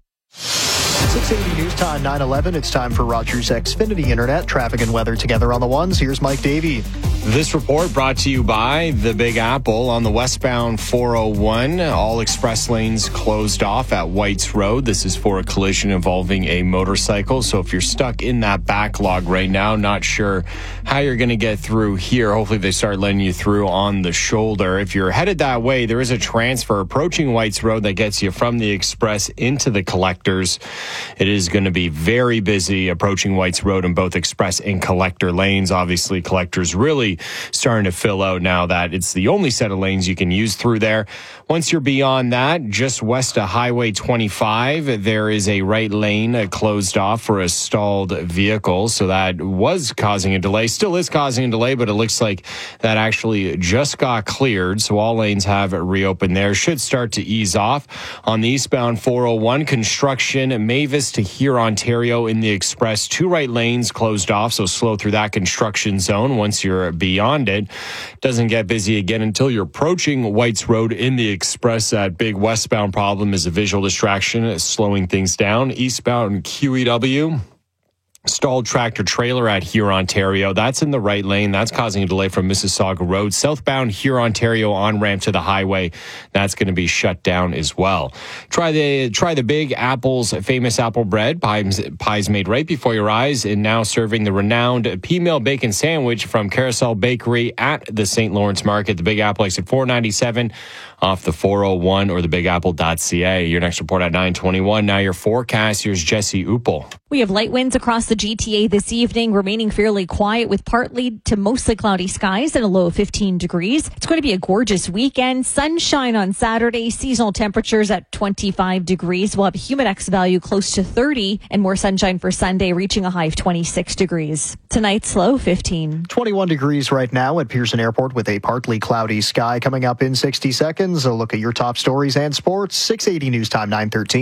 Speaker 11: six eighty News Time nine eleven. It's time for Rogers Xfinity Internet. Traffic and weather together on the ones. Here's Mike Davey.
Speaker 9: This report brought to you by the Big Apple on the westbound four oh one. All express lanes closed off at White's Road. This is for a collision involving a motorcycle. So if you're stuck in that backlog right now, not sure how you're going to get through here, hopefully they start letting you through on the shoulder. If you're headed that way, there is a transfer approaching White's Road that gets you from the express into the collectors. It is going to be very busy approaching White's Road in both express and collector lanes. Obviously, collectors really starting to fill out now that it's the only set of lanes you can use through there. Once you're beyond that, just west of Highway twenty-five, there is a right lane uh, closed off for a stalled vehicle. So that was causing a delay, still is causing a delay, but it looks like that actually just got cleared. So all lanes have reopened there. Should start to ease off. On the eastbound four oh one, construction, Mavis to here, Ontario in the express. Two right lanes closed off, so slow through that construction zone. Once you're beyond it, doesn't get busy again until you're approaching White's Road in the express. That big westbound problem is a visual distraction, slowing things down. Eastbound Q E W. Stalled tractor trailer at here, Ontario. That's in the right lane. That's causing a delay from Mississauga Road. Southbound here, Ontario on-ramp to the highway. That's going to be shut down as well. Try the try the Big Apple's famous apple bread. Pies, pies made right before your eyes, and now serving the renowned P-Mill Bacon Sandwich from Carousel Bakery at the Saint Lawrence Market. The Big Apple exit four ninety-seven off the four oh one or the big apple dot c a. Your next report at nine twenty-one. Now your forecast. Here's Jesse Uppel.
Speaker 10: We have light winds across the G T A this evening, remaining fairly quiet with partly to mostly cloudy skies and a low of fifteen degrees. It's going to be a gorgeous weekend. Sunshine on Saturday, seasonal temperatures at twenty-five degrees. We'll have a Humidex value close to thirty and more sunshine for Sunday, reaching a high of twenty-six degrees. Tonight's low fifteen.
Speaker 11: twenty-one degrees right now at Pearson Airport with a partly cloudy sky. Coming up in sixty seconds, a look at your top stories and sports. six eighty News Time nine thirteen.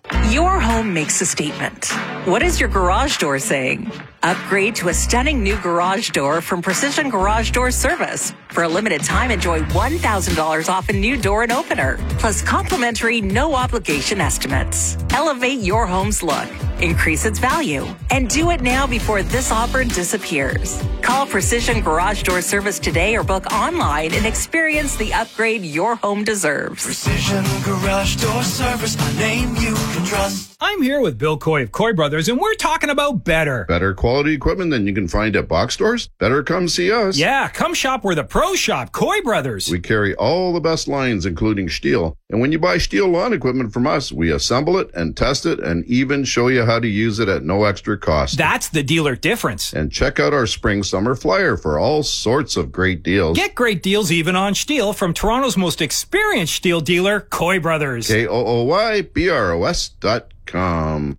Speaker 1: Your home makes a statement. What is your garage door saying? Upgrade to a stunning new garage door from Precision Garage Door Service. For a limited time, enjoy one thousand dollars off a new door and opener, plus complimentary no-obligation estimates. Elevate your home's look, increase its value, and do it now before this offer disappears. Call Precision Garage Door Service today or book online and experience the upgrade your home deserves.
Speaker 5: Precision Garage Door Service, a name you can trust.
Speaker 20: I'm here with Bill Coy of Coy Brothers, and we're talking about better.
Speaker 24: Better quality equipment than you can find at box stores? Better come see us.
Speaker 20: Yeah, come shop where the pros shop, Coy Brothers.
Speaker 24: We carry all the best lines, including steel. And when you buy steel lawn equipment from us, we assemble it and test it and even show you how to use it at no extra cost.
Speaker 20: That's the dealer difference.
Speaker 24: And check out our spring summer flyer for all sorts of great deals.
Speaker 20: Get great deals even on steel from Toronto's most experienced steel dealer, Coy Brothers.
Speaker 24: K O O Y B R O S dot com.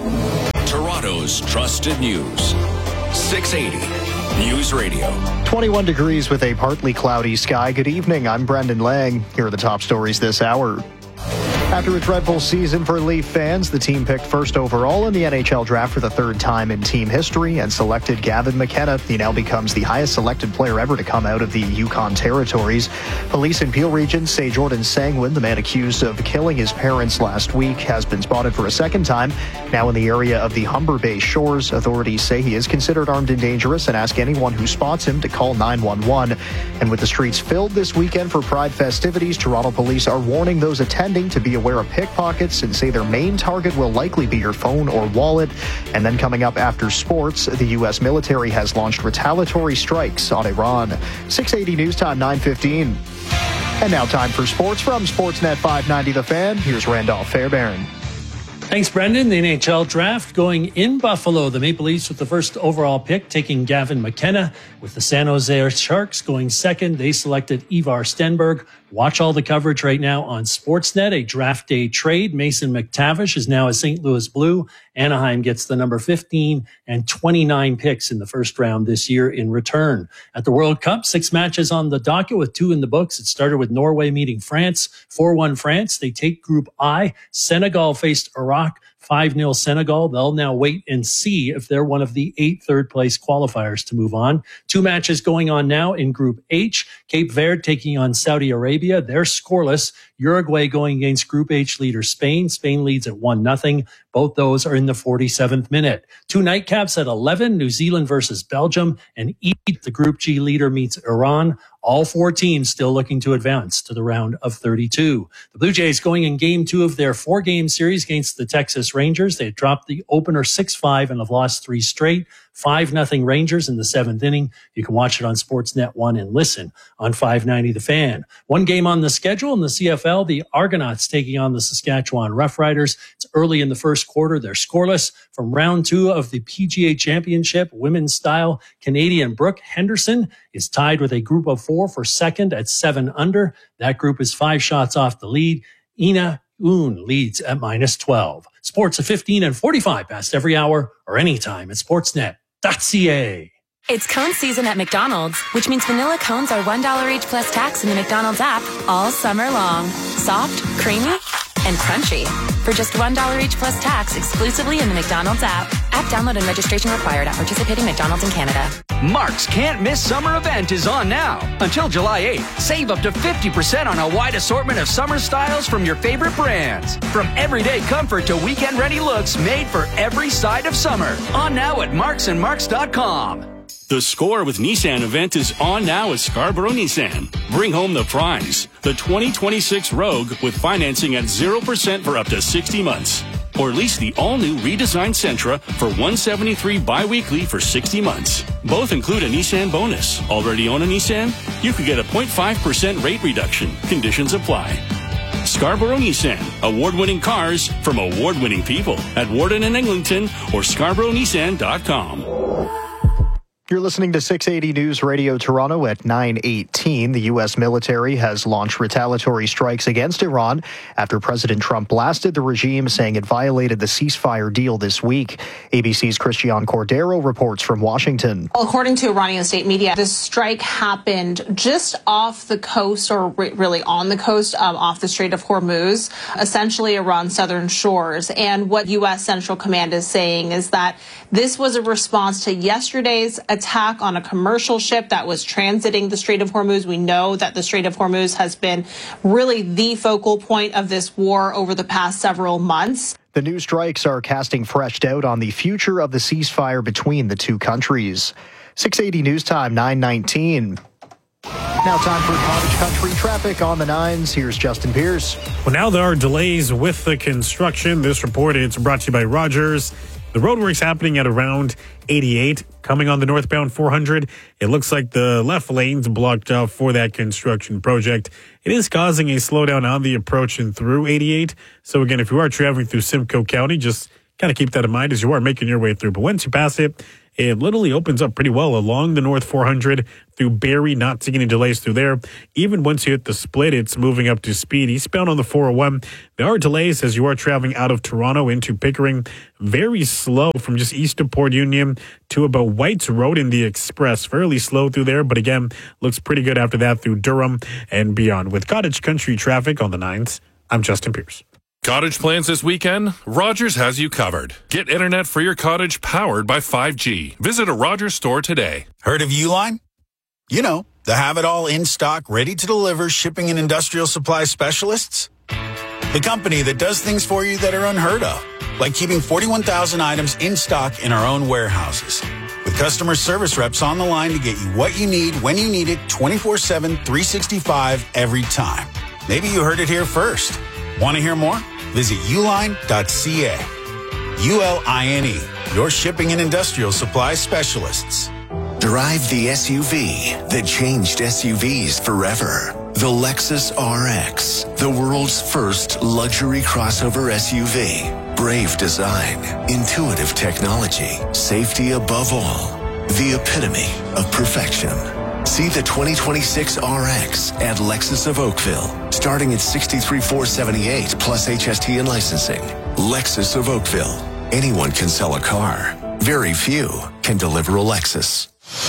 Speaker 6: Toronto's trusted news. six eighty News Radio.
Speaker 11: twenty-one degrees with a partly cloudy sky. Good evening. I'm Brendan Lang. Here are the top stories this hour. After a dreadful season for Leaf fans, the team picked first overall in the N H L draft for the third time in team history and selected Gavin McKenna. He now becomes the highest selected player ever to come out of the Yukon territories. Police in Peel Region say Jordan Sangwin, the man accused of killing his parents last week, has been spotted for a second time. Now in the area of the Humber Bay shores, authorities say he is considered armed and dangerous and ask anyone who spots him to call nine one one. And with the streets filled this weekend for Pride festivities, Toronto police are warning those attending to be aware of pickpockets and say their main target will likely be your phone or wallet. And then coming up after sports, the U S military has launched retaliatory strikes on Iran. six eighty News Time, nine fifteen. And now time for sports from Sportsnet five ninety The Fan. Here's Randolph Fairbairn.
Speaker 12: Thanks, Brendan. The N H L draft going in Buffalo. The Maple Leafs with the first overall pick, taking Gavin McKenna. With the San Jose Sharks going second, they selected Ivar Stenberg. Watch all the coverage right now on Sportsnet. A draft day trade. Mason McTavish is now a Saint Louis Blue. Anaheim gets the number fifteen and twenty-nine picks in the first round this year in return. At the World Cup, six matches on the docket with two in the books. It started with Norway meeting France, four one France. They take Group I. Senegal faced Iraq, five nil Senegal. They'll now wait and see if they're one of the eight third-place qualifiers to move on. Two matches going on now in Group H. Cape Verde taking on Saudi Arabia. They're scoreless. Uruguay going against Group H leader Spain. Spain leads at one nothing. Both those are in the forty-seventh minute. Two nightcaps at eleven, New Zealand versus Belgium, and each the Group G leader meets Iran. All four teams still looking to advance to the round of thirty-two. The Blue Jays going in game two of their four-game series against the Texas Rangers. They had dropped the opener six five and have lost three straight. five nothing Rangers in the seventh inning. You can watch it on Sportsnet one and listen on five ninety The Fan. One game on the schedule in the C F L, the Argonauts taking on the Saskatchewan Roughriders. It's early in the first quarter. They're scoreless. From round two of the P G A Championship, women's style, Canadian Brooke Henderson is tied with a group of four for second at seven under. That group is five shots off the lead. Ina Oon leads at minus twelve. Sports at fifteen and forty-five past every hour or anytime at sportsnet dot c a.
Speaker 15: It's cone season at McDonald's, which means vanilla cones are one dollar each plus tax in the McDonald's app all summer long. Soft, creamy, and crunchy. For just one dollar each plus tax exclusively in the McDonald's app. App download and registration required at participating McDonald's in Canada.
Speaker 25: Mark's Can't Miss Summer event is on now. Until July eighth, save up to fifty percent on a wide assortment of summer styles from your favorite brands. From everyday comfort to weekend-ready looks made for every side of summer. On now at marks and marks dot com.
Speaker 26: The Score with Nissan event is on now at Scarborough Nissan. Bring home the prize, the twenty twenty-six Rogue with financing at zero percent for up to sixty months. Or lease the all-new redesigned Sentra for one hundred seventy-three dollars bi-weekly for sixty months. Both include a Nissan bonus. Already own a Nissan? You could get a zero point five percent rate reduction. Conditions apply. Scarborough Nissan. Award-winning cars from award-winning people at Warden and Eglinton or scarborough nissan dot com.
Speaker 11: You're listening to six eighty News Radio Toronto at nine eighteen. The U S military has launched retaliatory strikes against Iran after President Trump blasted the regime, saying it violated the ceasefire deal this week. A B C's Christiane Cordero reports from Washington.
Speaker 2: Well, according to Iranian state media, this strike happened just off the coast, or really on the coast, um, off the Strait of Hormuz, essentially Iran's southern shores. And what U S Central Command is saying is that this was a response to yesterday's attack on a commercial ship that was transiting the Strait of Hormuz. We know that the Strait of Hormuz has been really the focal point of this war over the past several months.
Speaker 11: The new strikes are casting fresh doubt on the future of the ceasefire between the two countries. six eighty News Time, nine nineteen. Now time for Cottage Country traffic on the nines. Here's Justin Pierce.
Speaker 4: Well, now there are delays with the construction. This report is brought to you by Rogers. The roadwork's happening at around eighty-eight, coming on the northbound four hundred. It looks like the left lane's blocked off for that construction project. It is causing a slowdown on the approach and through eighty-eight. So again, if you are traveling through Simcoe County, just kind of keep that in mind as you are making your way through. But once you pass it, it literally opens up pretty well along the North four hundred through Barrie, not seeing any delays through there. Even once you hit the split, it's moving up to speed. Eastbound on the four oh one, there are delays as you are traveling out of Toronto into Pickering. Very slow from just east of Port Union to about White's Road in the Express. Fairly slow through there, but again, looks pretty good after that through Durham and beyond. With Cottage Country traffic on the nines, I'm Justin Pierce.
Speaker 3: Cottage plans this weekend? Rogers has you covered. Get internet for your cottage powered by five G. Visit a Rogers store today.
Speaker 8: Heard of Uline? You know, the have-it-all in-stock, ready-to-deliver shipping and industrial supply specialists. The company that does things for you that are unheard of, like keeping forty-one thousand items in stock in our own warehouses. With customer service reps on the line to get you what you need when you need it twenty-four seven, three sixty-five every time. Maybe you heard it here first. Want to hear more? Visit uline dot c a. U L I N E, your shipping and industrial supply specialists.
Speaker 13: Drive the S U V that changed S U Vs forever. The Lexus R X, the world's first luxury crossover S U V. Brave design, intuitive technology, safety above all. The epitome of perfection. See the twenty twenty-six R X at Lexus of Oakville, starting at sixty-three thousand four hundred seventy-eight dollars plus H S T and licensing. Lexus of Oakville. Anyone can sell a car. Very few can deliver a Lexus.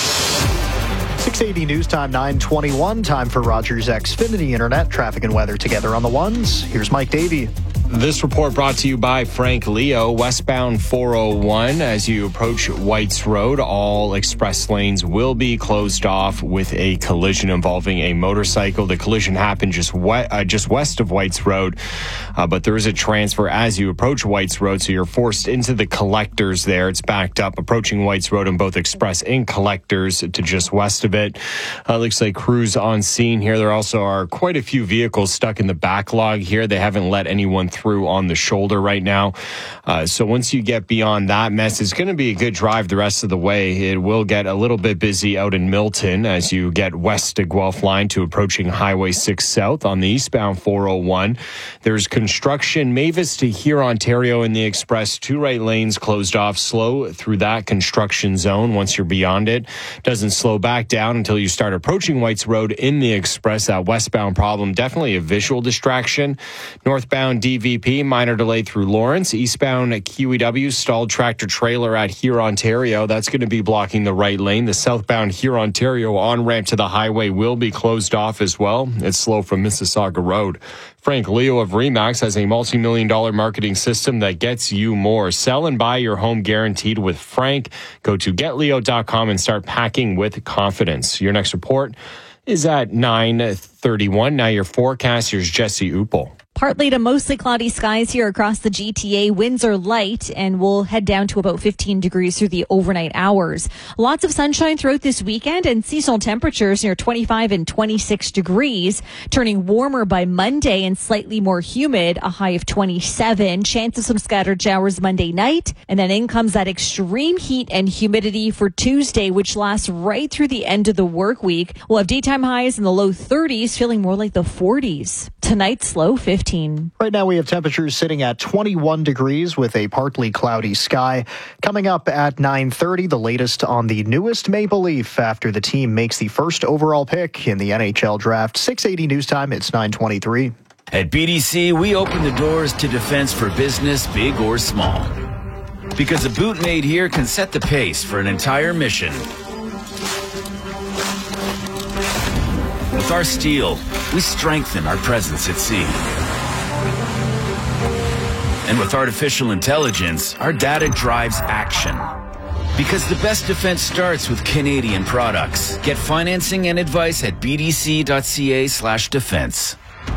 Speaker 11: six eighty News Time, nine twenty-one. Time for Rogers Xfinity Internet. Traffic and weather together on the ones. Here's Mike Davey.
Speaker 9: This report brought to you by Frank Leo. Westbound four oh one, as you approach White's Road, all express lanes will be closed off with a collision involving a motorcycle. The collision happened just we- uh, just west of White's Road, uh, but there is a transfer as you approach White's Road, so you're forced into the collectors there. It's backed up, approaching White's Road on both express and collectors to just west of it. Uh, looks like crews on scene here. There also are quite a few vehicles stuck in the backlog here. They haven't let anyone through through on the shoulder right now. Uh, so once you get beyond that mess, it's going to be a good drive the rest of the way. It will get a little bit busy out in Milton as you get west to Guelph Line to approaching Highway six South on the eastbound four oh one. There's construction Mavis to here, Ontario in the express. Two right lanes closed off. Slow through that construction zone once you're beyond it. Doesn't slow back down until you start approaching White's Road in the express. That westbound problem, definitely a visual distraction. Northbound D V P, minor delay through Lawrence. Eastbound Q E W, stalled tractor trailer at here, Ontario. That's going to be blocking the right lane. The southbound here, Ontario on-ramp to the highway will be closed off as well. It's slow from Mississauga Road. Frank Leo of Remax has a multi-million dollar marketing system that gets you more. Sell and buy your home guaranteed with Frank. Go to get leo dot com and start packing with confidence. Your next report is at nine thirty-one. Now your forecast, here's Jesse Uppel.
Speaker 10: Partly to mostly cloudy skies here across the G T A. Winds are light and we'll head down to about fifteen degrees through the overnight hours. Lots of sunshine throughout this weekend and seasonal temperatures near twenty-five and twenty-six degrees, turning warmer by Monday and slightly more humid, a high of twenty-seven. Chance of some scattered showers Monday night. And then in comes that extreme heat and humidity for Tuesday, which lasts right through the end of the work week. We'll have daytime highs in the low thirties, feeling more like the forties. Tonight's low fifteen.
Speaker 11: Right now we have temperatures sitting at twenty-one degrees with a partly cloudy sky. Coming up at nine thirty, the latest on the newest Maple Leaf after the team makes the first overall pick in the N H L draft. six eighty news time, it's nine twenty-three.
Speaker 7: At B D C, we open the doors to defense for business, big or small. Because a boot made here can set the pace for an entire mission. With our steel, we strengthen our presence at sea. And with artificial intelligence, our data drives action. Because the best defense starts with Canadian products. Get financing and advice at bdc.ca slash defense.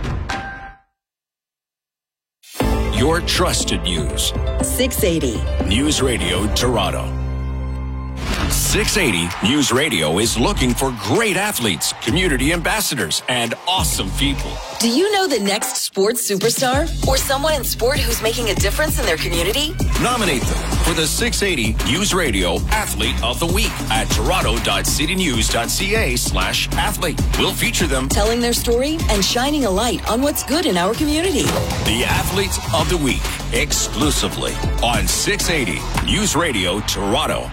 Speaker 6: Your trusted news.
Speaker 14: six eighty.
Speaker 6: News Radio Toronto. six eighty News Radio is looking for great athletes, community ambassadors, and awesome people.
Speaker 14: Do you know the next sports superstar? Or someone in sport who's making a difference in their community?
Speaker 6: Nominate them for the six eighty News Radio Athlete of the Week at toronto.citynews.ca slash athlete. We'll feature them
Speaker 14: telling their story and shining a light on what's good in our community.
Speaker 6: The Athlete of the Week, exclusively on six eighty News Radio Toronto.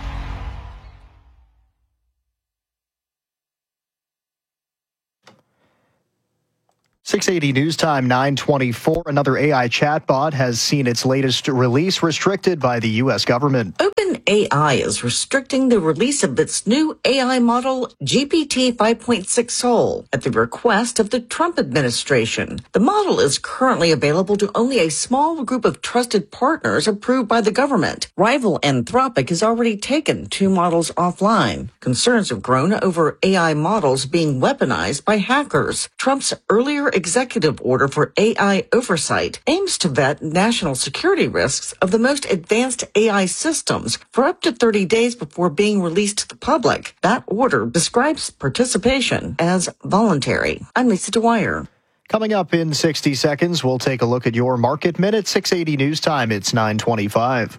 Speaker 11: six eighty News Time, nine twenty-four. Another A I chatbot has seen its latest release restricted by the U S government.
Speaker 16: OpenAI is restricting the release of its new A I model, G P T five point six Soul, at the request of the Trump administration. The model is currently available to only a small group of trusted partners approved by the government. Rival Anthropic has already taken two models offline. Concerns have grown over A I models being weaponized by hackers. Trump's earlier executive order for A I oversight aims to vet national security risks of the most advanced A I systems for up to thirty days before being released to the public. That order describes participation as voluntary. I'm Lisa Dwyer.
Speaker 11: Coming up in sixty seconds, we'll take a look at your market minute. six eighty News Time, it's nine twenty-five.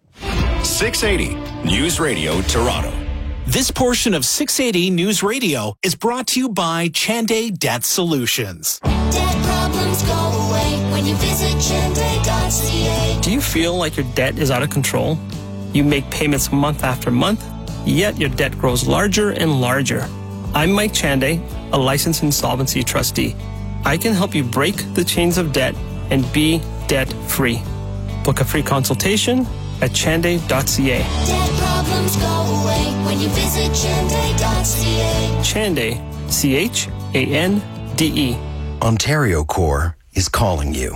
Speaker 6: six eighty News Radio Toronto.
Speaker 17: This portion of six eighty News Radio is brought to you by Chanday Debt Solutions.
Speaker 18: Debt problems go away when you visit chanday dot c a.
Speaker 19: Do you feel like your debt is out of control? You make payments month after month, yet your debt grows larger and larger. I'm Mike Chanday, a licensed insolvency trustee. I can help you break the chains of debt and be debt-free. Book a free consultation at chanday dot c a.
Speaker 18: Debt problems go away when you visit chanday dot c a.
Speaker 19: Chanday, C H A N D E.
Speaker 27: Ontario Corps is calling you.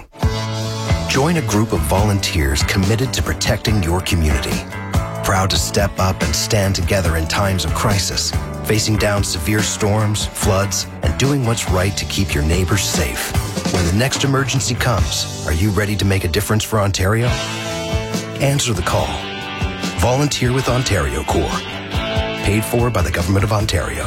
Speaker 27: Join a group of volunteers committed to protecting your community. Proud to step up and stand together in times of crisis, facing down severe storms, floods, and doing what's right to keep your neighbors safe. When the next emergency comes, are you ready to make a difference for Ontario? Answer the call. Volunteer with Ontario Corps. Paid for by the Government of Ontario.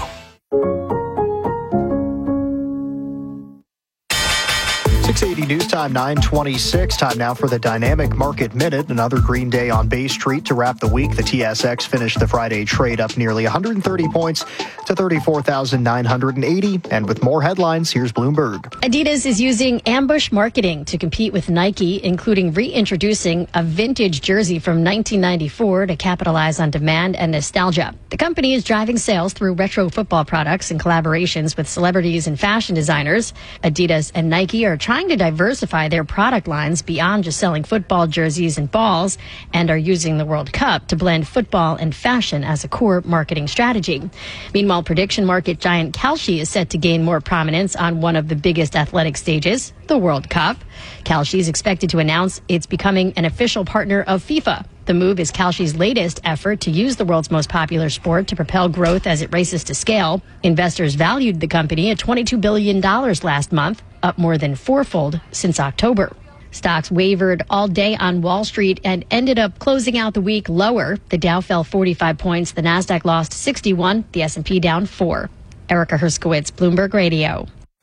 Speaker 11: six eighty News Time, nine twenty-six. Time now for the Dynamic Market Minute. Another green day on Bay Street to wrap the week. The T S X finished the Friday trade up nearly one hundred thirty points to thirty-four thousand nine hundred eighty. And with more headlines, here's Bloomberg.
Speaker 28: Adidas is using ambush marketing to compete with Nike, including reintroducing a vintage jersey from nineteen ninety-four to capitalize on demand and nostalgia. The company is driving sales through retro football products and collaborations with celebrities and fashion designers. Adidas and Nike are trying to diversify their product lines beyond just selling football jerseys and balls, and are using the World Cup to blend football and fashion as a core marketing strategy. Meanwhile, prediction market giant Kalshi is set to gain more prominence on one of the biggest athletic stages, the World Cup. Kalshi is expected to announce it's becoming an official partner of FIFA. The move is Kalshi's latest effort to use the world's most popular sport to propel growth as it races to scale. Investors valued the company at twenty-two billion dollars last month, up more than fourfold since October. Stocks wavered all day on Wall Street and ended up closing out the week lower. The Dow fell forty-five points, the Nasdaq lost sixty-one, the S and P down four. Erica Herskowitz, Bloomberg Radio.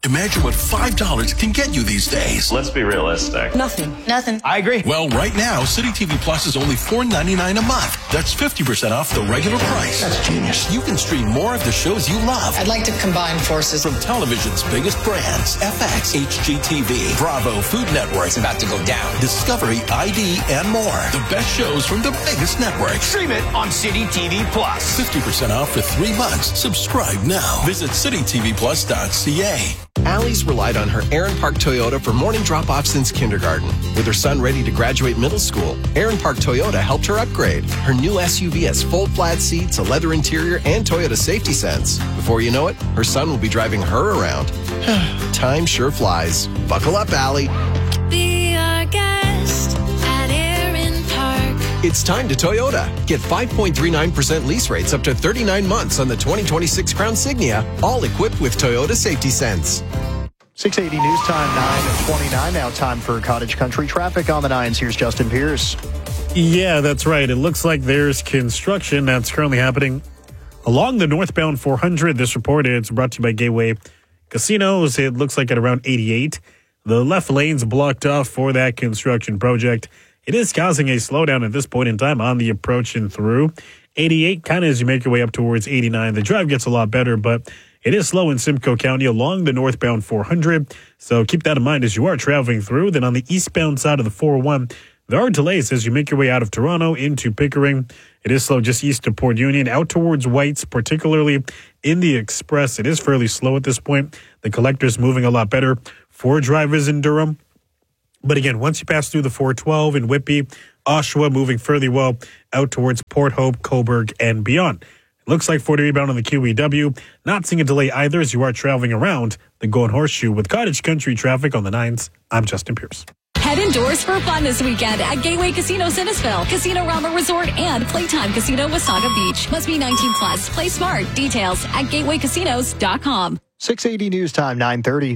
Speaker 1: Imagine what five dollars can get you these days.
Speaker 5: Let's be realistic.
Speaker 12: Nothing. Nothing.
Speaker 1: I agree. Well, right now, City T V Plus is only four ninety-nine a month. That's fifty percent off the regular price.
Speaker 12: That's genius.
Speaker 1: You can stream more of the shows you love.
Speaker 12: I'd like to combine forces.
Speaker 1: From television's biggest brands, F X, H G T V, Bravo, Food Network.
Speaker 12: It's about to go down.
Speaker 1: Discovery, I D, and more. The best shows from the biggest networks.
Speaker 12: Stream it on City T V Plus.
Speaker 1: fifty percent off for three months. Subscribe now. Visit city t v plus dot c a.
Speaker 20: Allie's relied on her Aaron Park Toyota for morning drop-off since kindergarten. With her son ready to graduate middle school, Aaron Park Toyota helped her upgrade. Her new S U V has full flat seats, a leather interior, and Toyota Safety Sense. Before you know it, her son will be driving her around. Time sure flies. Buckle up, Allie.
Speaker 18: Be our guest at Aaron Park.
Speaker 20: It's time to Toyota. Get five point three nine percent lease rates up to thirty-nine months on the twenty twenty-six Crown Signia, all equipped with Toyota Safety Sense.
Speaker 11: six eighty News Time, nine twenty-nine. Now time for Cottage Country traffic on the nines. Here's Justin Pierce.
Speaker 4: Yeah, that's right. It looks like there's construction that's currently happening along the northbound four hundred. This report is brought to you by Gateway Casinos. It looks like at around eighty-eight. The left lane's blocked off for that construction project. It is causing a slowdown at this point in time on the approach and through. eighty-eight, kind of as you make your way up towards eighty-nine. The drive gets a lot better, but it is slow in Simcoe County along the northbound four hundred. So keep that in mind as you are traveling through. Then on the eastbound side of the four oh one, there are delays as you make your way out of Toronto into Pickering. It is slow just east of Port Union, out towards Whites, particularly in the Express. It is fairly slow at this point. The Collector's moving a lot better for drivers in Durham. But again, once you pass through the four twelve in Whitby, Oshawa moving fairly well out towards Port Hope, Cobourg, and beyond. It looks like forty rebound on the Q E W. Not seeing a delay either as you are traveling around the Golden Horseshoe with Cottage Country traffic on the nines. I'm Justin Pierce.
Speaker 21: Head indoors for fun this weekend at Gateway Casino Sinnesville, Casino Rama Resort, and Playtime Casino Wasaga Beach. Must be nineteen plus. Play smart. Details at gateway casinos dot com.
Speaker 11: six eighty News Time, nine thirty.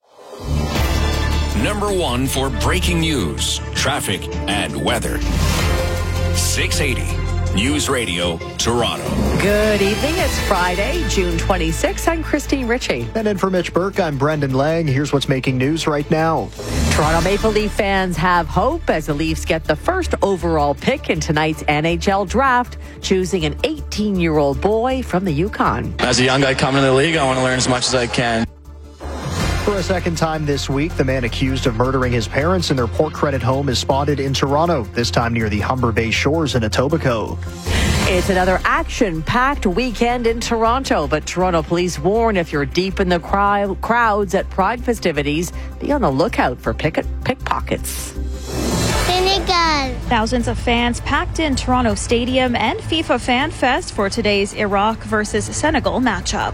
Speaker 6: Number one for breaking news, traffic, and weather. six eighty News Radio, Toronto.
Speaker 22: Good evening. It's Friday, June twenty-sixth. I'm Christine Ritchie.
Speaker 11: And in for Mitch Burke, I'm Brendan Lang. Here's what's making news right now.
Speaker 22: Toronto Maple Leaf fans have hope as the Leafs get the first overall pick in tonight's N H L draft, choosing an eighteen-year-old boy from the Yukon.
Speaker 23: As a young guy coming to the league, I want to learn as much as I can.
Speaker 11: For a second time this week, the man accused of murdering his parents in their Port Credit home is spotted in Toronto, this time near the Humber Bay Shores in Etobicoke.
Speaker 22: It's another action-packed weekend in Toronto, but Toronto police warn if you're deep in the cry- crowds at Pride festivities, be on the lookout for pick- pickpockets.
Speaker 10: Thousands of fans packed in Toronto Stadium and FIFA Fan Fest for today's Iraq versus Senegal matchup.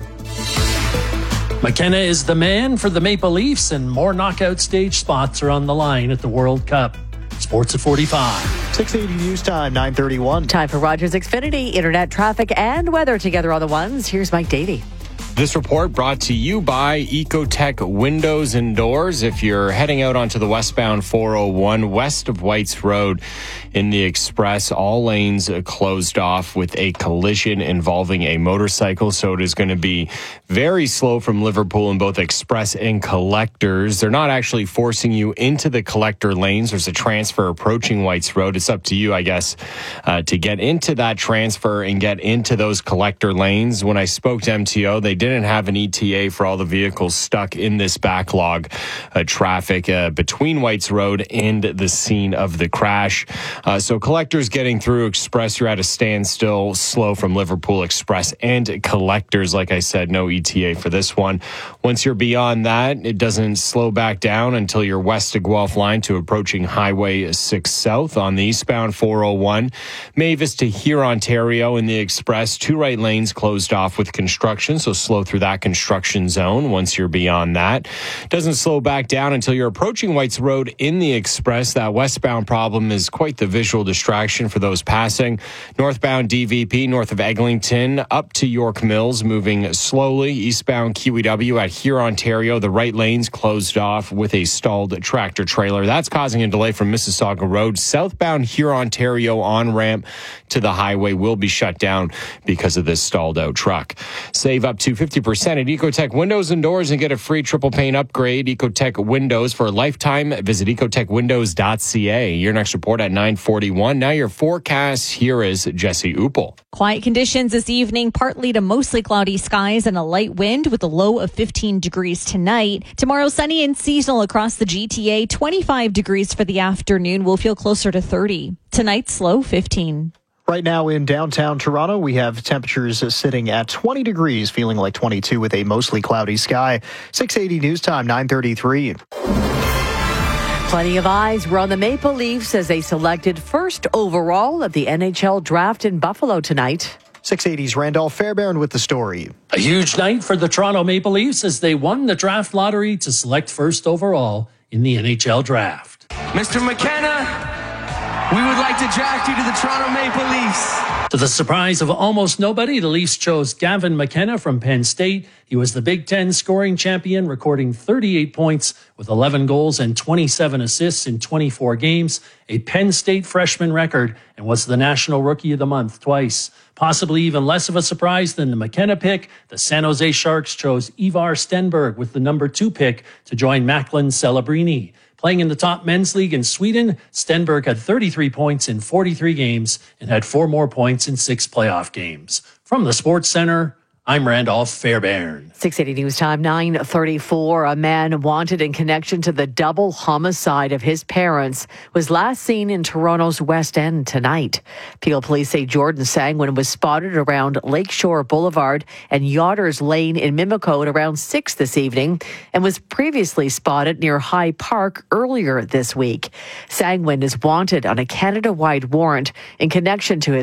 Speaker 24: McKenna is the man for the Maple Leafs, and more knockout stage spots are on the line at the World Cup. Sports at forty-five.
Speaker 11: six eighty News Time, nine thirty-one.
Speaker 22: Time for Rogers Xfinity, internet traffic and weather together on the ones. Here's Mike Davey.
Speaker 9: This report brought to you by Ecotech Windows and Doors. If you're heading out onto the westbound four oh one west of Whites Road in the Express, all lanes closed off with a collision involving a motorcycle. So it is going to be very slow from Liverpool in both Express and Collectors. They're not actually forcing you into the Collector lanes. There's a transfer approaching Whites Road. It's up to you, I guess, uh, to get into that transfer and get into those Collector lanes. When I spoke to M T O, they didn't have an E T A for all the vehicles stuck in this backlog uh, traffic uh, between Whites Road and the scene of the crash. Uh, so Collectors getting through. Express, you're at a standstill, slow from Liverpool Express and Collectors. Like I said, no E T A for this one. Once you're beyond that, it doesn't slow back down until you're west of Guelph line to approaching Highway six South on the eastbound four oh one. Mavis to here, Ontario in the Express. Two right lanes closed off with construction, so slow through that construction zone. Once you're beyond that, doesn't slow back down until you're approaching Whites Road in the Express. That westbound problem is quite the visual distraction for those passing. Northbound D V P north of Eglinton up to York Mills, moving slowly. Eastbound Q E W at here, Ontario, the right lanes closed off with a stalled tractor trailer. That's causing a delay from Mississauga Road. Southbound here, Ontario on ramp to the highway will be shut down because of this stalled out truck. Save up to fifty percent at Ecotech Windows and Doors and get a free triple pane upgrade. Ecotech Windows for a lifetime. Visit ecotech windows dot c a. Your next report at nine forty-one. Now your forecast. Here is Jesse Upel.
Speaker 10: Quiet conditions this evening, partly to mostly cloudy skies and a light wind with a low of fifteen degrees tonight. Tomorrow, sunny and seasonal across the G T A. twenty-five degrees for the afternoon. We'll feel closer to thirty. Tonight's low fifteen.
Speaker 11: Right now in downtown Toronto, we have temperatures sitting at twenty degrees, feeling like twenty-two with a mostly cloudy sky. six eighty News Time, nine thirty-three.
Speaker 22: Plenty of eyes were on the Maple Leafs as they selected first overall at the N H L draft in Buffalo tonight.
Speaker 11: six eighty's Randolph Fairbairn with the story.
Speaker 24: A huge night for the Toronto Maple Leafs as they won the draft lottery to select first overall in the N H L draft.
Speaker 2: Mister McKenna, we would like to draft you to the Toronto Maple Leafs.
Speaker 24: To the surprise of almost nobody, the Leafs chose Gavin McKenna from Penn State. He was the Big Ten scoring champion, recording thirty-eight points with eleven goals and twenty-seven assists in twenty-four games, a Penn State freshman record, and was the National Rookie of the Month twice. Possibly even less of a surprise than the McKenna pick, the San Jose Sharks chose Ivar Stenberg with the number two pick to join Macklin Celebrini. Playing in the top men's league in Sweden, Stenberg had thirty-three points in forty-three games and had four more points in six playoff games. From the Sports Center, I'm Randolph Fairbairn.
Speaker 22: six eighty News Time, nine thirty-four. A man wanted in connection to the double homicide of his parents was last seen in Toronto's West End tonight. Peel police say Jordan Sangwin was spotted around Lakeshore Boulevard and Yotters Lane in Mimico around six this evening and was previously spotted near High Park earlier this week. Sangwin is wanted on a Canada-wide warrant in connection to his